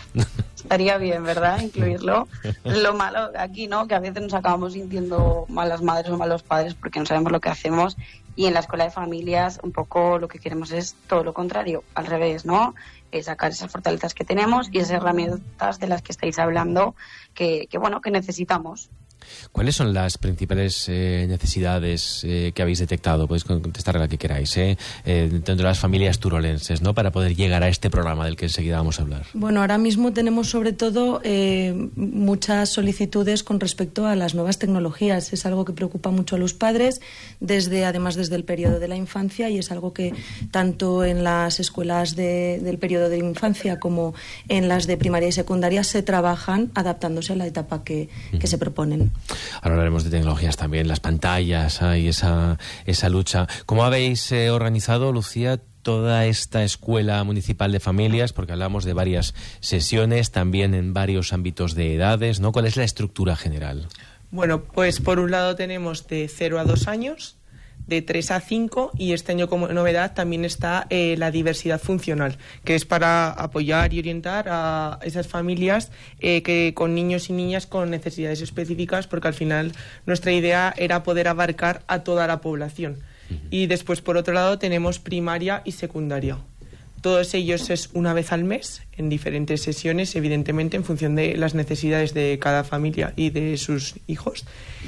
Estaría bien, ¿verdad?, incluirlo. Lo malo aquí, ¿no?, que a veces nos acabamos sintiendo malas madres o malos padres porque no sabemos lo que hacemos. Y en la Escuela de Familias un poco lo que queremos es todo lo contrario, al revés, ¿no?, es sacar esas fortalezas que tenemos y esas herramientas de las que estáis hablando que, que bueno, que necesitamos. ¿Cuáles son las principales eh, necesidades eh, que habéis detectado? Podéis contestar a la que queráis, ¿eh? Eh, dentro de las familias turolenses, ¿no?, para poder llegar a este programa del que enseguida vamos a hablar. Bueno, ahora mismo tenemos sobre todo eh, muchas solicitudes con respecto a las nuevas tecnologías. Es algo que preocupa mucho a los padres, desde además desde el periodo de la infancia, y es algo que tanto en las escuelas de, del periodo de infancia como en las de primaria y secundaria se trabajan adaptándose a la etapa que, que se proponen. Ahora hablaremos de tecnologías también, las pantallas, hay esa, esa lucha. ¿Cómo habéis eh, organizado, Lucía, toda esta Escuela Municipal de Familias? Porque hablamos de varias sesiones, también en varios ámbitos de edades, ¿no? ¿Cuál es la estructura general? Bueno, pues por un lado tenemos de cero a dos años, de tres a cinco, y este año como novedad también está eh, la diversidad funcional, que es para apoyar y orientar a esas familias eh, que con niños y niñas con necesidades específicas, porque al final nuestra idea era poder abarcar a toda la población. Uh-huh. Y después, por otro lado, tenemos primaria y secundaria. Todos ellos es una vez al mes, en diferentes sesiones, evidentemente en función de las necesidades de cada familia y de sus hijos.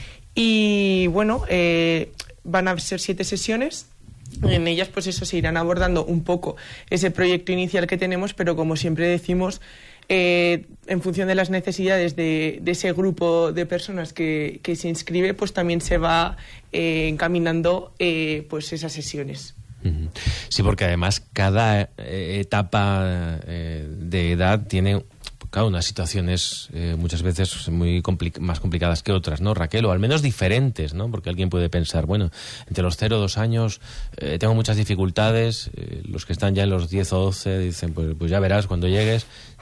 Y bueno, eh, van a ser siete sesiones. En ellas, pues eso, se irán abordando un poco ese proyecto inicial que tenemos, pero como siempre decimos, eh, en función de las necesidades de, de ese grupo de personas que, que se inscribe, pues también se va eh, encaminando eh, pues esas sesiones. Sí, porque además cada eh, etapa eh, de edad tiene, claro, unas situaciones eh, muchas veces muy compli- más complicadas que otras, ¿no, Raquel? O al menos diferentes, ¿no? Porque alguien puede pensar, bueno, entre los cero y dos años eh, tengo muchas dificultades, eh, los que están ya en los diez o doce dicen, pues, pues ya verás cuando llegues,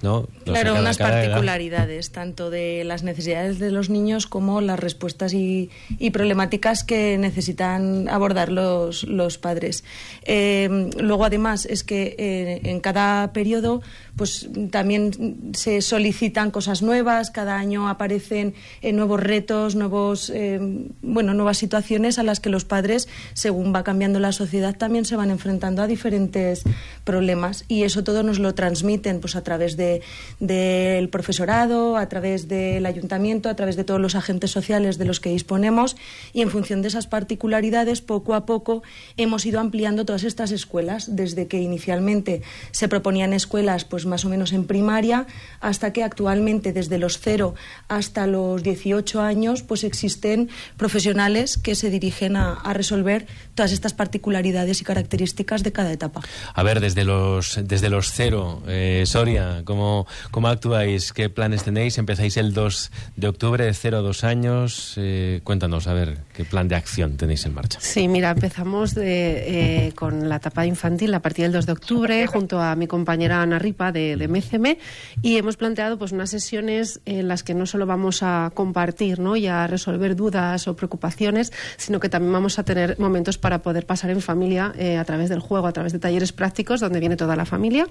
¿no? No claro, sé, cada, unas cada particularidades, edad. Tanto de las necesidades de los niños como las respuestas y, y problemáticas que necesitan abordar los, los padres. Eh, luego, además, es que eh, en cada periodo pues también se solicitan cosas nuevas, cada año aparecen eh, nuevos retos, nuevos, eh, bueno, nuevas situaciones a las que los padres, según va cambiando la sociedad, también se van enfrentando a diferentes problemas, y eso todo nos lo transmiten pues a través de del profesorado, a través del ayuntamiento, a través de todos los agentes sociales de los que disponemos, y en función de esas particularidades, poco a poco hemos ido ampliando todas estas escuelas, desde que inicialmente se proponían escuelas pues más o menos en primaria, hasta que actualmente desde los cero hasta los dieciocho años pues existen profesionales que se dirigen a, a resolver todas estas particularidades y características de cada etapa. A ver, desde los desde los cero, eh, Soria, ¿cómo, ¿cómo actuáis? ¿Qué planes tenéis? Empezáis el dos de octubre, de cero a dos años. Eh, cuéntanos, a ver, ¿qué plan de acción tenéis en marcha? Sí, mira, empezamos de, eh, con la etapa infantil a partir del dos de octubre, junto a mi compañera Ana Ripa de, de M C M, y hemos planteado pues unas sesiones en las que no solo vamos a compartir, ¿no?, y a resolver dudas o preocupaciones, sino que también vamos a tener momentos para poder pasar en familia eh, a través del juego, a través de talleres prácticos donde viene toda la familia.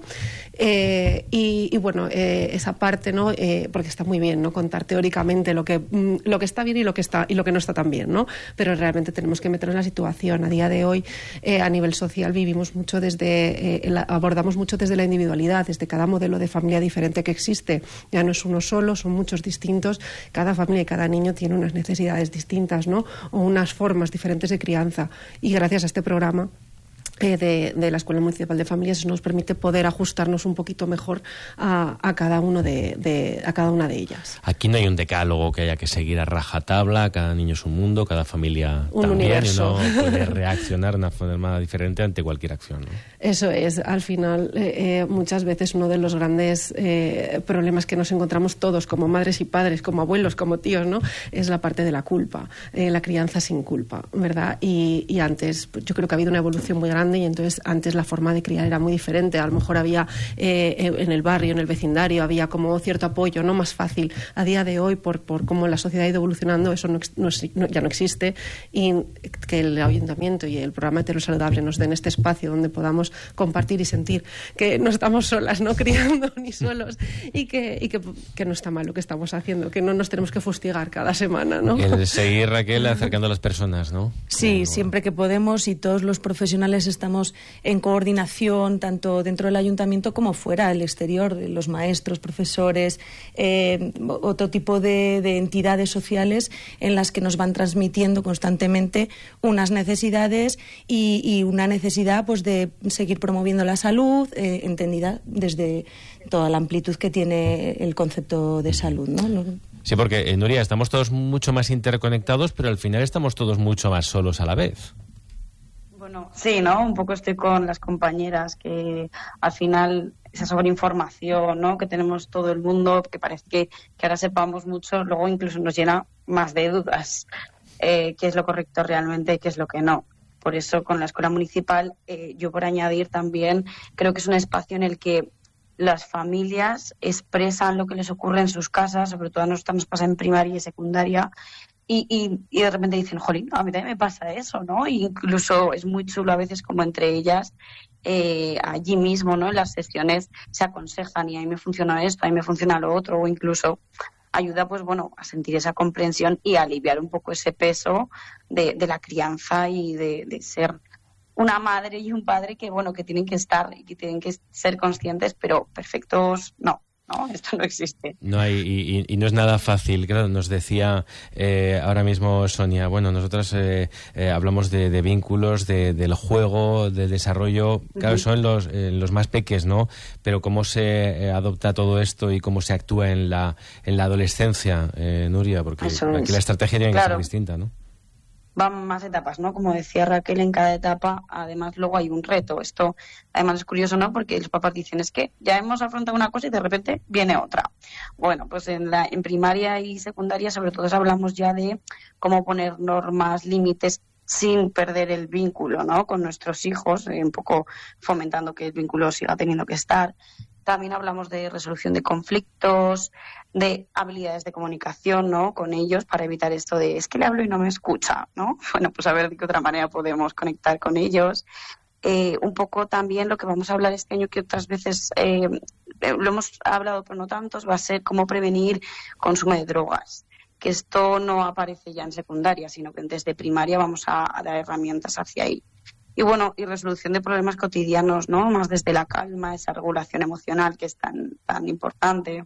Eh, y, y bueno, eh, esa parte, ¿no?, eh, porque está muy bien, ¿no?, contar teóricamente lo que, mm, lo que está bien y lo que está y lo que no está tan bien, ¿no? Pero realmente tenemos que meternos en la situación. A día de hoy, eh, a nivel social, vivimos mucho desde, eh, la, abordamos mucho desde la individualidad, desde cada modelo de familia diferente que existe. Ya no es uno solo, son muchos distintos. Cada familia y cada niño tiene unas necesidades distintas, ¿no?, o unas formas diferentes de crianza. Y gracias a este programa De, de la Escuela Municipal de Familias, eso nos permite poder ajustarnos un poquito mejor a, a cada uno de, de a cada una de ellas. Aquí no hay un decálogo que haya que seguir a rajatabla, cada niño es un mundo, cada familia un también, universo. y uno puede reaccionar de una forma diferente ante cualquier acción, ¿no? Eso es, al final, eh, eh, muchas veces uno de los grandes eh, problemas que nos encontramos todos, como madres y padres, como abuelos, como tíos, ¿no?, es la parte de la culpa, eh, la crianza sin culpa, ¿verdad? Y, y antes, pues, yo creo que ha habido una evolución muy grande, y entonces antes la forma de criar era muy diferente. A lo mejor había eh, en el barrio, en el vecindario, había como cierto apoyo, no más fácil. A día de hoy, por, por cómo la sociedad ha ido evolucionando, eso no, no, no, ya no existe, y que el ayuntamiento y el programa Hetero Saludable nos den este espacio donde podamos compartir y sentir que no estamos solas, no criando ni solos, y que, y que, que no está mal lo que estamos haciendo, que no nos tenemos que fustigar cada semana, ¿no? El seguir, Raquel, acercando a las personas, ¿no? Sí, siempre que podemos, y todos los profesionales estamos en coordinación, tanto dentro del ayuntamiento como fuera, al exterior, los maestros, profesores, eh, otro tipo de, de entidades sociales en las que nos van transmitiendo constantemente unas necesidades y, y una necesidad pues de seguir promoviendo la salud, eh, entendida desde toda la amplitud que tiene el concepto de salud, ¿no? Sí, porque, eh, Nuria, estamos todos mucho más interconectados, pero al final estamos todos mucho más solos a la vez. Bueno, sí, ¿no? Un poco estoy con las compañeras, que al final esa sobreinformación, ¿no?, que tenemos todo el mundo, que parece que, que ahora sepamos mucho, luego incluso nos llena más de dudas. Eh, ¿Qué es lo correcto realmente y qué es lo que no? Por eso, con la Escuela Municipal, eh, yo por añadir también, creo que es un espacio en el que las familias expresan lo que les ocurre en sus casas, sobre todo a nosotros nos pasa en primaria y secundaria, Y, y, y de repente dicen, jolín, a mí también me pasa eso, ¿no? Y incluso es muy chulo a veces como entre ellas, eh, allí mismo, ¿no?, en las sesiones se aconsejan, y a mí me funciona esto, a mí me funciona lo otro, o incluso ayuda, pues bueno, a sentir esa comprensión y a aliviar un poco ese peso de, de la crianza y de, de ser una madre y un padre que, bueno, que tienen que estar y que tienen que ser conscientes, pero perfectos no. No, esto no existe. No hay, y, y no es nada fácil. Claro, nos decía eh, ahora mismo Sonia, bueno, nosotras eh, eh, hablamos de, de vínculos, de, del juego, del desarrollo, claro, uh-huh. son los, eh, los más peques, ¿no? Pero cómo se eh, adopta todo esto y cómo se actúa en la, en la adolescencia, eh, Nuria, porque Eso aquí es. la estrategia tiene Claro. que ser distinta, ¿no? Van más etapas, ¿no? Como decía Raquel, en cada etapa, además, luego hay un reto. Esto, además, es curioso, ¿no? Porque los papás dicen, es que ya hemos afrontado una cosa y de repente viene otra. Bueno, pues en, la, en primaria y secundaria, sobre todo, hablamos ya de cómo poner normas, límites, sin perder el vínculo, ¿no?, con nuestros hijos, eh, un poco fomentando que el vínculo siga teniendo que estar. También hablamos de resolución de conflictos, de habilidades de comunicación, ¿no?, con ellos, para evitar esto de es que le hablo y no me escucha, ¿no? Bueno, pues a ver de qué otra manera podemos conectar con ellos. Eh, un poco también lo que vamos a hablar este año, que otras veces eh, lo hemos hablado pero no tantos, va a ser cómo prevenir consumo de drogas. Que esto no aparece ya en secundaria, sino que desde primaria vamos a, a dar herramientas hacia ahí. Y bueno, y resolución de problemas cotidianos, ¿no?, más desde la calma, esa regulación emocional que es tan, tan importante.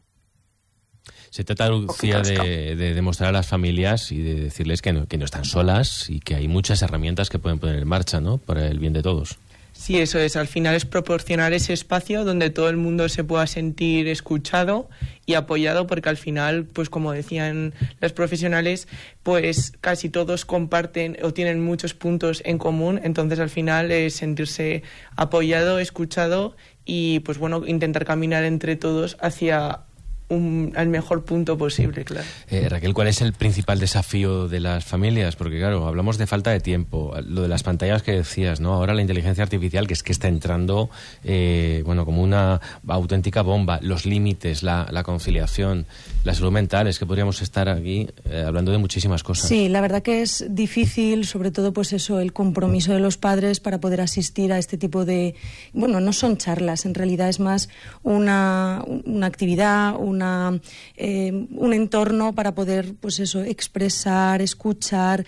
Se trata, Lucía, de, de demostrar a las familias y de decirles que no, que no están solas y que hay muchas herramientas que pueden poner en marcha, ¿no?, para el bien de todos. Sí, eso es. Al final es proporcionar ese espacio donde todo el mundo se pueda sentir escuchado y apoyado, porque al final, pues como decían los profesionales, pues casi todos comparten o tienen muchos puntos en común. Entonces, al final es sentirse apoyado, escuchado y, pues bueno, intentar caminar entre todos hacia Un, al mejor punto posible, claro. Eh, Raquel, ¿cuál es el principal desafío de las familias? Porque claro, hablamos de falta de tiempo, lo de las pantallas que decías, ¿no? Ahora la inteligencia artificial, que es que está entrando, eh, bueno, como una auténtica bomba, los límites, la, la conciliación, la salud mental, es que podríamos estar aquí eh, hablando de muchísimas cosas. Sí, la verdad que es difícil, sobre todo pues eso, el compromiso de los padres para poder asistir a este tipo de, bueno, no son charlas, en realidad es más una, una actividad, un Una, eh, un entorno para poder, pues eso, expresar, escuchar,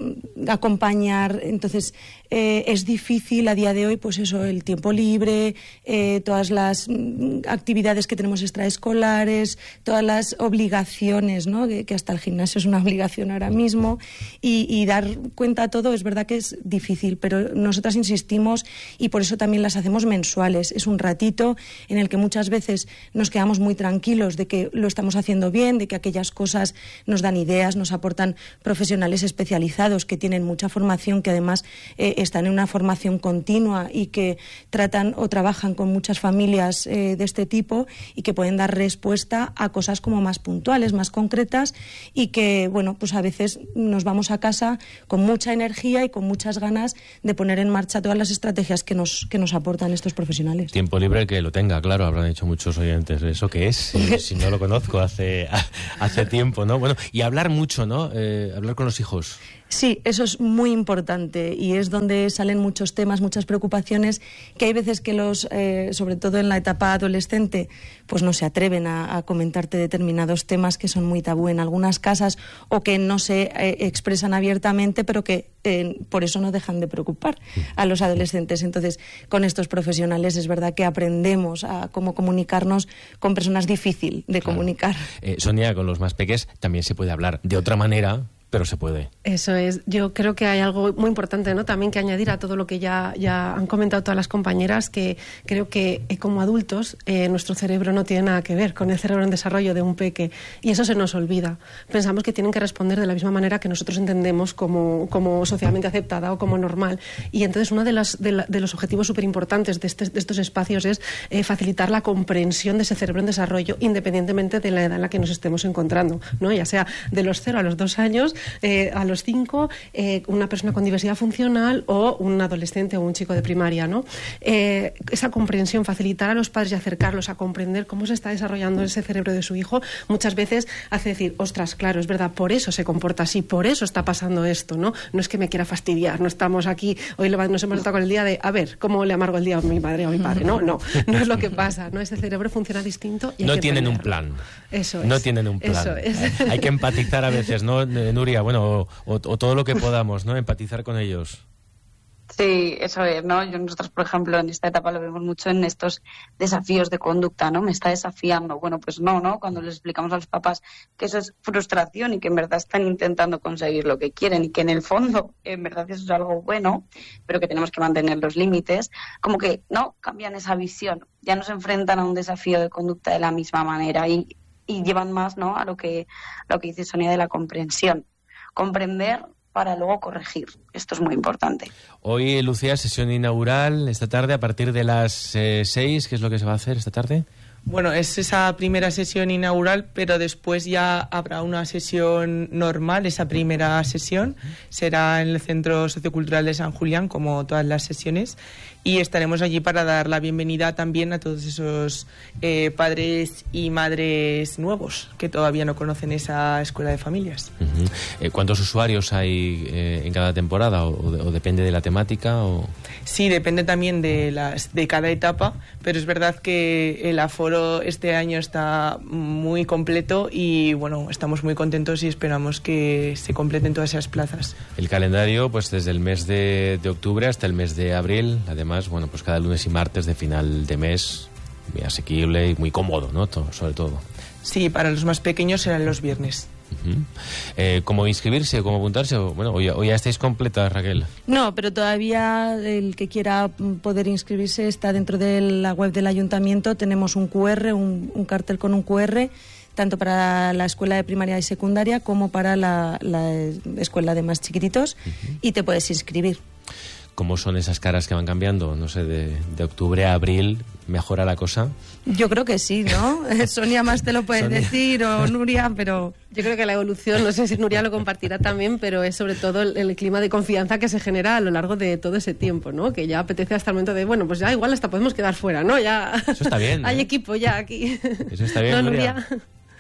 acompañar. Entonces eh, es difícil a día de hoy, pues eso, el tiempo libre, eh, todas las actividades que tenemos extraescolares, todas las obligaciones, ¿no?, que, que hasta el gimnasio es una obligación ahora mismo, y, y dar cuenta a todo es verdad que es difícil, pero nosotras insistimos y por eso también las hacemos mensuales. Es un ratito en el que muchas veces nos quedamos muy tranquilos de que lo estamos haciendo bien, de que aquellas cosas nos dan ideas, nos aportan profesionales especializados que tienen mucha formación, que además eh, están en una formación continua y que tratan o trabajan con muchas familias eh, de este tipo y que pueden dar respuesta a cosas como más puntuales, más concretas, y que, bueno, pues a veces nos vamos a casa con mucha energía y con muchas ganas de poner en marcha todas las estrategias que nos, que nos aportan estos profesionales. Tiempo libre que lo tenga, claro, habrán dicho muchos oyentes. ¿Eso qué es? Si, si no lo conozco hace, hace tiempo, ¿no? Bueno, y hablar mucho, ¿no? Eh, hablar con los hijos. Sí, eso es muy importante y es donde salen muchos temas, muchas preocupaciones, que hay veces que los, eh, sobre todo en la etapa adolescente, pues no se atreven a, a comentarte determinados temas que son muy tabú en algunas casas o que no se eh, expresan abiertamente, pero que eh, por eso no dejan de preocupar a los adolescentes. Entonces, con estos profesionales es verdad que aprendemos a cómo comunicarnos con personas difícil de claro. comunicar. Eh, Sonia, con los más pequeños también se puede hablar de otra manera, pero se puede. Eso es. Yo creo que hay algo muy importante, ¿no?, también que añadir a todo lo que ya, ya han comentado todas las compañeras, que creo que eh, como adultos eh, nuestro cerebro no tiene nada que ver con el cerebro en desarrollo de un peque, y eso se nos olvida. Pensamos que tienen que responder de la misma manera que nosotros entendemos como, como socialmente aceptada o como normal, y entonces uno de, las, de, la, de los objetivos súper importantes de, este, de estos espacios es eh, facilitar la comprensión de ese cerebro en desarrollo independientemente de la edad en la que nos estemos encontrando, ¿no?, ya sea de los cero a los dos años, Eh, a los cinco, eh, una persona con diversidad funcional o un adolescente o un chico de primaria, ¿no? Eh, esa comprensión, facilitar a los padres y acercarlos a comprender cómo se está desarrollando ese cerebro de su hijo, muchas veces hace decir, ostras, claro, es verdad, por eso se comporta así, por eso está pasando esto, ¿no? No es que me quiera fastidiar, no estamos aquí, hoy nos hemos estado con el día de, a ver, ¿cómo le amargo el día a mi madre o a mi padre? No, no, no es lo que pasa, ¿no? Ese cerebro funciona distinto y hay no que tienen entenderlo. un plan. Eso es. No tienen un plan. Eso es. Hay que empatizar a veces, ¿no, Nuria? Bueno, o, o, o todo lo que podamos, ¿no? Empatizar con ellos. Sí, eso es, ¿no? Yo, nosotros, por ejemplo, en esta etapa lo vemos mucho en estos desafíos de conducta, ¿no? Me está desafiando. Bueno, pues no, ¿no? Cuando les explicamos a los papás que eso es frustración y que en verdad están intentando conseguir lo que quieren y que en el fondo, en verdad eso es algo bueno, pero que tenemos que mantener los límites, como que, ¿no? Cambian esa visión. Ya no se enfrentan a un desafío de conducta de la misma manera y, y llevan más, ¿no? A lo que, lo que dice Sonia de la comprensión. Comprender para luego corregir. Esto es muy importante. Hoy, Lucía, sesión inaugural esta tarde a partir de las eh, seis. ¿Qué es lo que se va a hacer esta tarde? Bueno, es esa primera sesión inaugural, pero después ya habrá una sesión normal. Esa primera sesión será en el Centro Sociocultural de San Julián, como todas las sesiones, y estaremos allí para dar la bienvenida también a todos esos eh, padres y madres nuevos que todavía no conocen esa escuela de familias. Uh-huh. eh, ¿Cuántos usuarios hay eh, en cada temporada? ¿O, o depende de la temática? O... Sí, depende también de, las, de cada etapa, pero es verdad que el aforo este año está muy completo y bueno, estamos muy contentos y esperamos que se completen todas esas plazas. El calendario, pues desde el mes de, de octubre hasta el mes de abril, además, bueno, pues cada lunes y martes de final de mes, muy asequible y muy cómodo, ¿no? Todo, sobre todo. Sí, para los más pequeños serán los viernes. Uh-huh. eh, ¿Cómo inscribirse? ¿Cómo apuntarse? Bueno, hoy, hoy ya estáis completas, Raquel. No, pero todavía el que quiera poder inscribirse está dentro de la web del ayuntamiento. Tenemos un cu erre, un, un cartel con un cu erre, tanto para la escuela de primaria y secundaria como para la, la escuela de más chiquititos, uh-huh. y te puedes inscribir. ¿Cómo son esas caras que van cambiando? No sé, de, de octubre a abril, ¿mejora la cosa? Yo creo que sí, ¿no? Sonia más te lo puede Sonia. decir, o Nuria, pero... Yo creo que la evolución, no sé si Nuria lo compartirá también, pero es sobre todo el, el clima de confianza que se genera a lo largo de todo ese tiempo, ¿no? Que ya apetece hasta el momento de, bueno, pues ya igual hasta podemos quedar fuera, ¿no? Ya... Eso está bien, ¿no? Hay equipo ya aquí. Eso está bien, ¿No, Nuria? Nuria?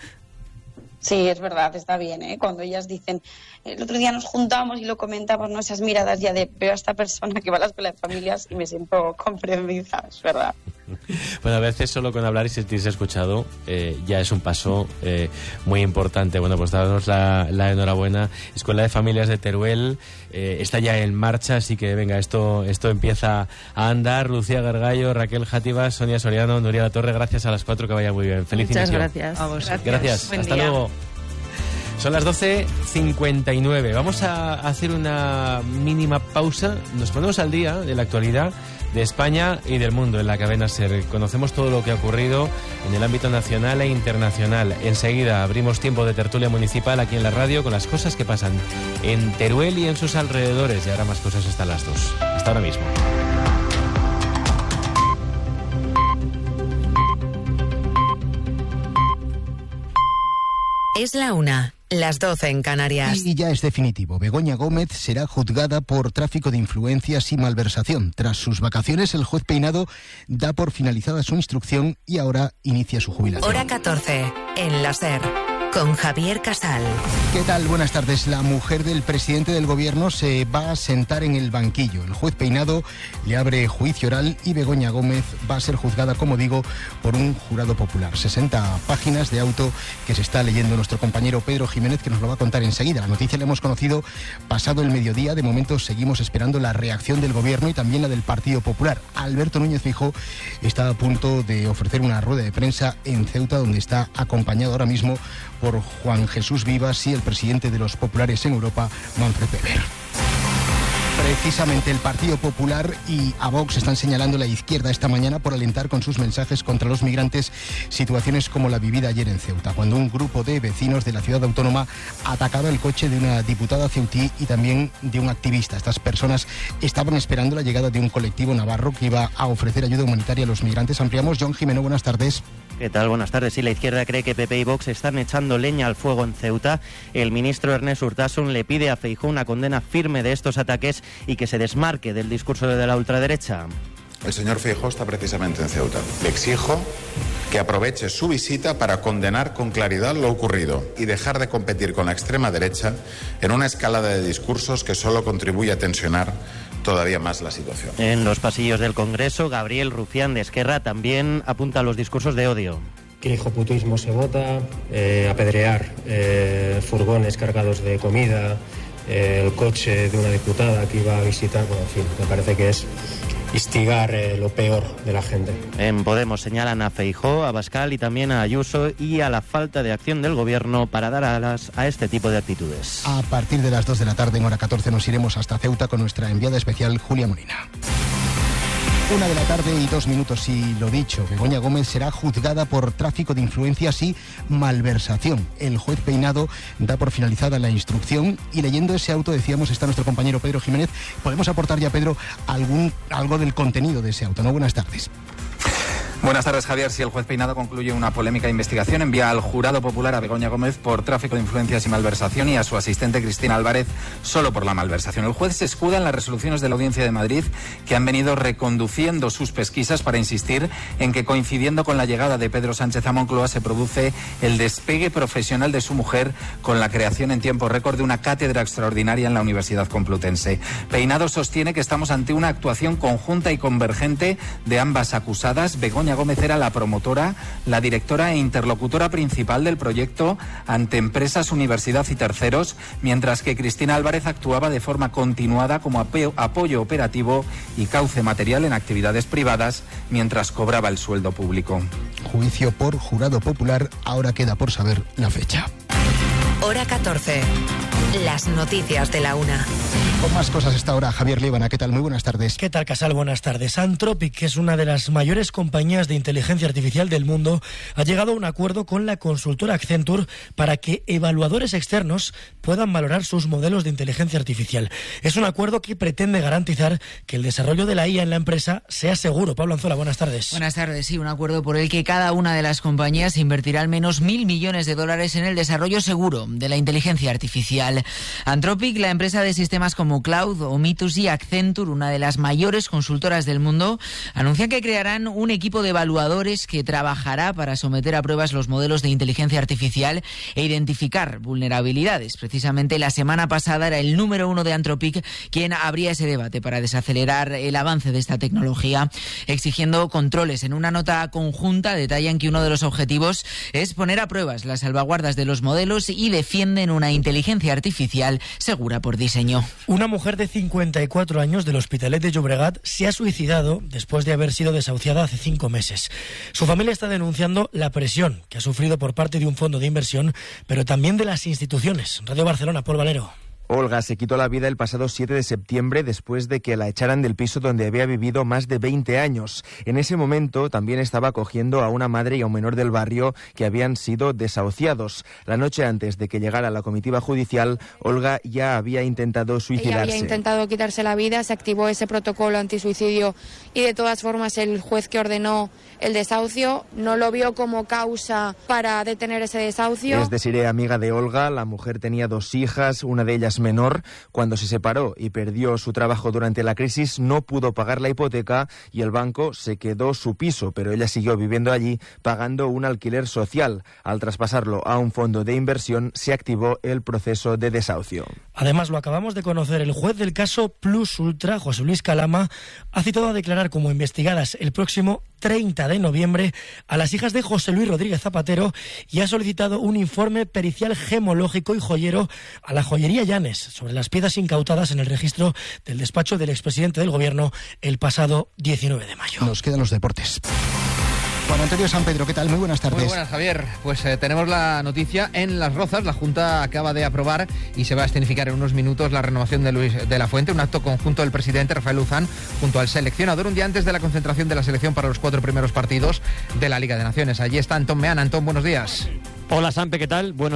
Sí, es verdad, está bien, ¿eh? Cuando ellas dicen, el otro día nos juntamos y lo comentamos, ¿no? Esas miradas ya de, veo a esta persona que va a la escuela de familias y me siento comprendida, es verdad. Bueno, a veces solo con hablar y sentirse escuchado eh, ya es un paso eh, muy importante. Bueno, pues daros la, la enhorabuena. Escuela de Familias de Teruel eh, está ya en marcha, así que venga, esto esto empieza a andar. Lucía Gargallo, Raquel Játivas, Sonia Soriano, Nuria La Torre, gracias a las cuatro, que vaya muy bien. Feliz Muchas inicio. gracias. A vos. Gracias, gracias. Buen Hasta día. luego. Son las doce cincuenta y nueve. Vamos a hacer una mínima pausa. Nos ponemos al día de la actualidad de España y del mundo en la cadena SER. Conocemos todo lo que ha ocurrido en el ámbito nacional e internacional. Enseguida abrimos tiempo de tertulia municipal aquí en la radio con las cosas que pasan en Teruel y en sus alrededores. Y ahora más cosas hasta las dos. Hasta ahora mismo. Es la una, las doce en Canarias. Y ya es definitivo. Begoña Gómez será juzgada por tráfico de influencias y malversación. Tras sus vacaciones, el juez Peinado da por finalizada su instrucción y ahora inicia su jubilación. Hora catorce, en la SER, con Javier Casal. ¿Qué tal? Buenas tardes. La mujer del presidente del gobierno se va a sentar en el banquillo. El juez Peinado le abre juicio oral y Begoña Gómez va a ser juzgada, como digo, por un jurado popular. sesenta páginas de auto que se está leyendo nuestro compañero Pedro Jiménez, que nos lo va a contar enseguida. La noticia la hemos conocido pasado el mediodía. De momento seguimos esperando la reacción del gobierno y también la del Partido Popular. Alberto Núñez Feijóo está a punto de ofrecer una rueda de prensa en Ceuta, donde está acompañado ahora mismo por Juan Jesús Vivas y el presidente de los populares en Europa, Manfred Weber. Precisamente el Partido Popular y a Vox están señalando la izquierda esta mañana por alentar con sus mensajes contra los migrantes situaciones como la vivida ayer en Ceuta, cuando un grupo de vecinos de la ciudad autónoma atacaba el coche de una diputada ceutí y también de un activista. Estas personas estaban esperando la llegada de un colectivo navarro que iba a ofrecer ayuda humanitaria a los migrantes. Ampliamos. John Jimeno, buenas tardes. ¿Qué tal? Buenas tardes. Sí, la izquierda cree que P P y Vox están echando leña al fuego en Ceuta. El ministro Ernest Urtasun le pide a Feijóo una condena firme de estos ataques y que se desmarque del discurso de la ultraderecha. El señor Feijóo está precisamente en Ceuta. Le exijo que aproveche su visita para condenar con claridad lo ocurrido y dejar de competir con la extrema derecha en una escalada de discursos que solo contribuye a tensionar todavía más la situación. En los pasillos del Congreso, Gabriel Rufián de Esquerra también apunta a los discursos de odio. Que hijoputismo se vota, eh, apedrear eh, furgones cargados de comida, eh, el coche de una diputada que iba a visitar, bueno, en fin, me parece que es instigar eh, lo peor de la gente. En Podemos señalan a Feijóo, a Abascal y también a Ayuso y a la falta de acción del gobierno para dar alas a este tipo de actitudes. A partir de las dos de la tarde, en hora catorce, nos iremos hasta Ceuta con nuestra enviada especial Julia Molina. Una de la tarde y dos minutos, y lo dicho, Begoña Gómez será juzgada por tráfico de influencias y malversación. El juez Peinado da por finalizada la instrucción y leyendo ese auto, decíamos, está nuestro compañero Pedro Jiménez. Podemos aportar ya, Pedro, algún algo del contenido de ese auto, ¿no? Buenas tardes. Buenas tardes, Javier. Si el juez Peinado concluye una polémica investigación, envía al jurado popular a Begoña Gómez por tráfico de influencias y malversación y a su asistente Cristina Álvarez solo por la malversación. El juez se escuda en las resoluciones de la Audiencia de Madrid que han venido reconduciendo sus pesquisas para insistir en que, coincidiendo con la llegada de Pedro Sánchez a Moncloa, se produce el despegue profesional de su mujer con la creación en tiempo récord de una cátedra extraordinaria en la Universidad Complutense. Peinado sostiene que estamos ante una actuación conjunta y convergente de ambas acusadas. Begoña Gómez era la promotora, la directora e interlocutora principal del proyecto ante empresas, universidad y terceros, mientras que Cristina Álvarez actuaba de forma continuada como apoyo operativo y cauce material en actividades privadas mientras cobraba el sueldo público. Juicio por jurado popular, ahora queda por saber la fecha. Hora catorce. Las noticias de la una. Con más cosas esta hora, Javier Líbana, ¿qué tal? Muy buenas tardes. ¿Qué tal, Casal? Buenas tardes. Anthropic, que es una de las mayores compañías de inteligencia artificial del mundo, ha llegado a un acuerdo con la consultora Accenture para que evaluadores externos puedan valorar sus modelos de inteligencia artificial. Es un acuerdo que pretende garantizar que el desarrollo de la I A en la empresa sea seguro. Pablo Anzola, buenas tardes. Buenas tardes, sí, un acuerdo por el que cada una de las compañías invertirá al menos mil millones de dólares en el desarrollo seguro de la inteligencia artificial. Anthropic, la empresa de sistemas como Cloud, Omitus y Accenture, una de las mayores consultoras del mundo, anuncian que crearán un equipo de evaluadores que trabajará para someter a pruebas los modelos de inteligencia artificial e identificar vulnerabilidades. Precisamente la semana pasada era el número uno de Anthropic quien abría ese debate para desacelerar el avance de esta tecnología, exigiendo controles. En una nota conjunta detallan que uno de los objetivos es poner a pruebas las salvaguardas de los modelos y defienden una inteligencia artificial segura por diseño. Una mujer de cincuenta y cuatro años del Hospitalet de Llobregat se ha suicidado después de haber sido desahuciada hace cinco meses. Su familia está denunciando la presión que ha sufrido por parte de un fondo de inversión, pero también de las instituciones. Radio Barcelona, Paul Valero. Olga se quitó la vida el pasado siete de septiembre después de que la echaran del piso donde había vivido más de veinte años. En ese momento también estaba acogiendo a una madre y a un menor del barrio que habían sido desahuciados. La noche antes de que llegara la comitiva judicial, Olga ya había intentado suicidarse. Ella había intentado quitarse la vida, se activó ese protocolo antisuicidio y de todas formas el juez que ordenó el desahucio no lo vio como causa para detener ese desahucio. Es Desiree, amiga de Olga. La mujer tenía dos hijas, una de ellas menor. Cuando se separó y perdió su trabajo durante la crisis, no pudo pagar la hipoteca y el banco se quedó su piso, pero ella siguió viviendo allí pagando un alquiler social. Al traspasarlo a un fondo de inversión, se activó el proceso de desahucio. Además, lo acabamos de conocer, el juez del caso Plus Ultra, José Luis Calama, ha citado a declarar como investigadas el próximo treinta de noviembre a las hijas de José Luis Rodríguez Zapatero y ha solicitado un informe pericial gemológico y joyero a la joyería Llanes sobre las piezas incautadas en el registro del despacho del expresidente del Gobierno el pasado diecinueve de mayo. Nos quedan los deportes. Juan Antonio San Pedro, ¿qué tal? Muy buenas tardes. Muy buenas, Javier. Pues eh, tenemos la noticia en Las Rozas. La Junta acaba de aprobar y se va a escenificar en unos minutos la renovación de Luis de la Fuente, un acto conjunto del presidente Rafael Luzán junto al seleccionador un día antes de la concentración de la selección para los cuatro primeros partidos de la Liga de Naciones. Allí está Antón Meana. Antón, buenos días. Hola, Sampe, ¿qué tal? Bueno.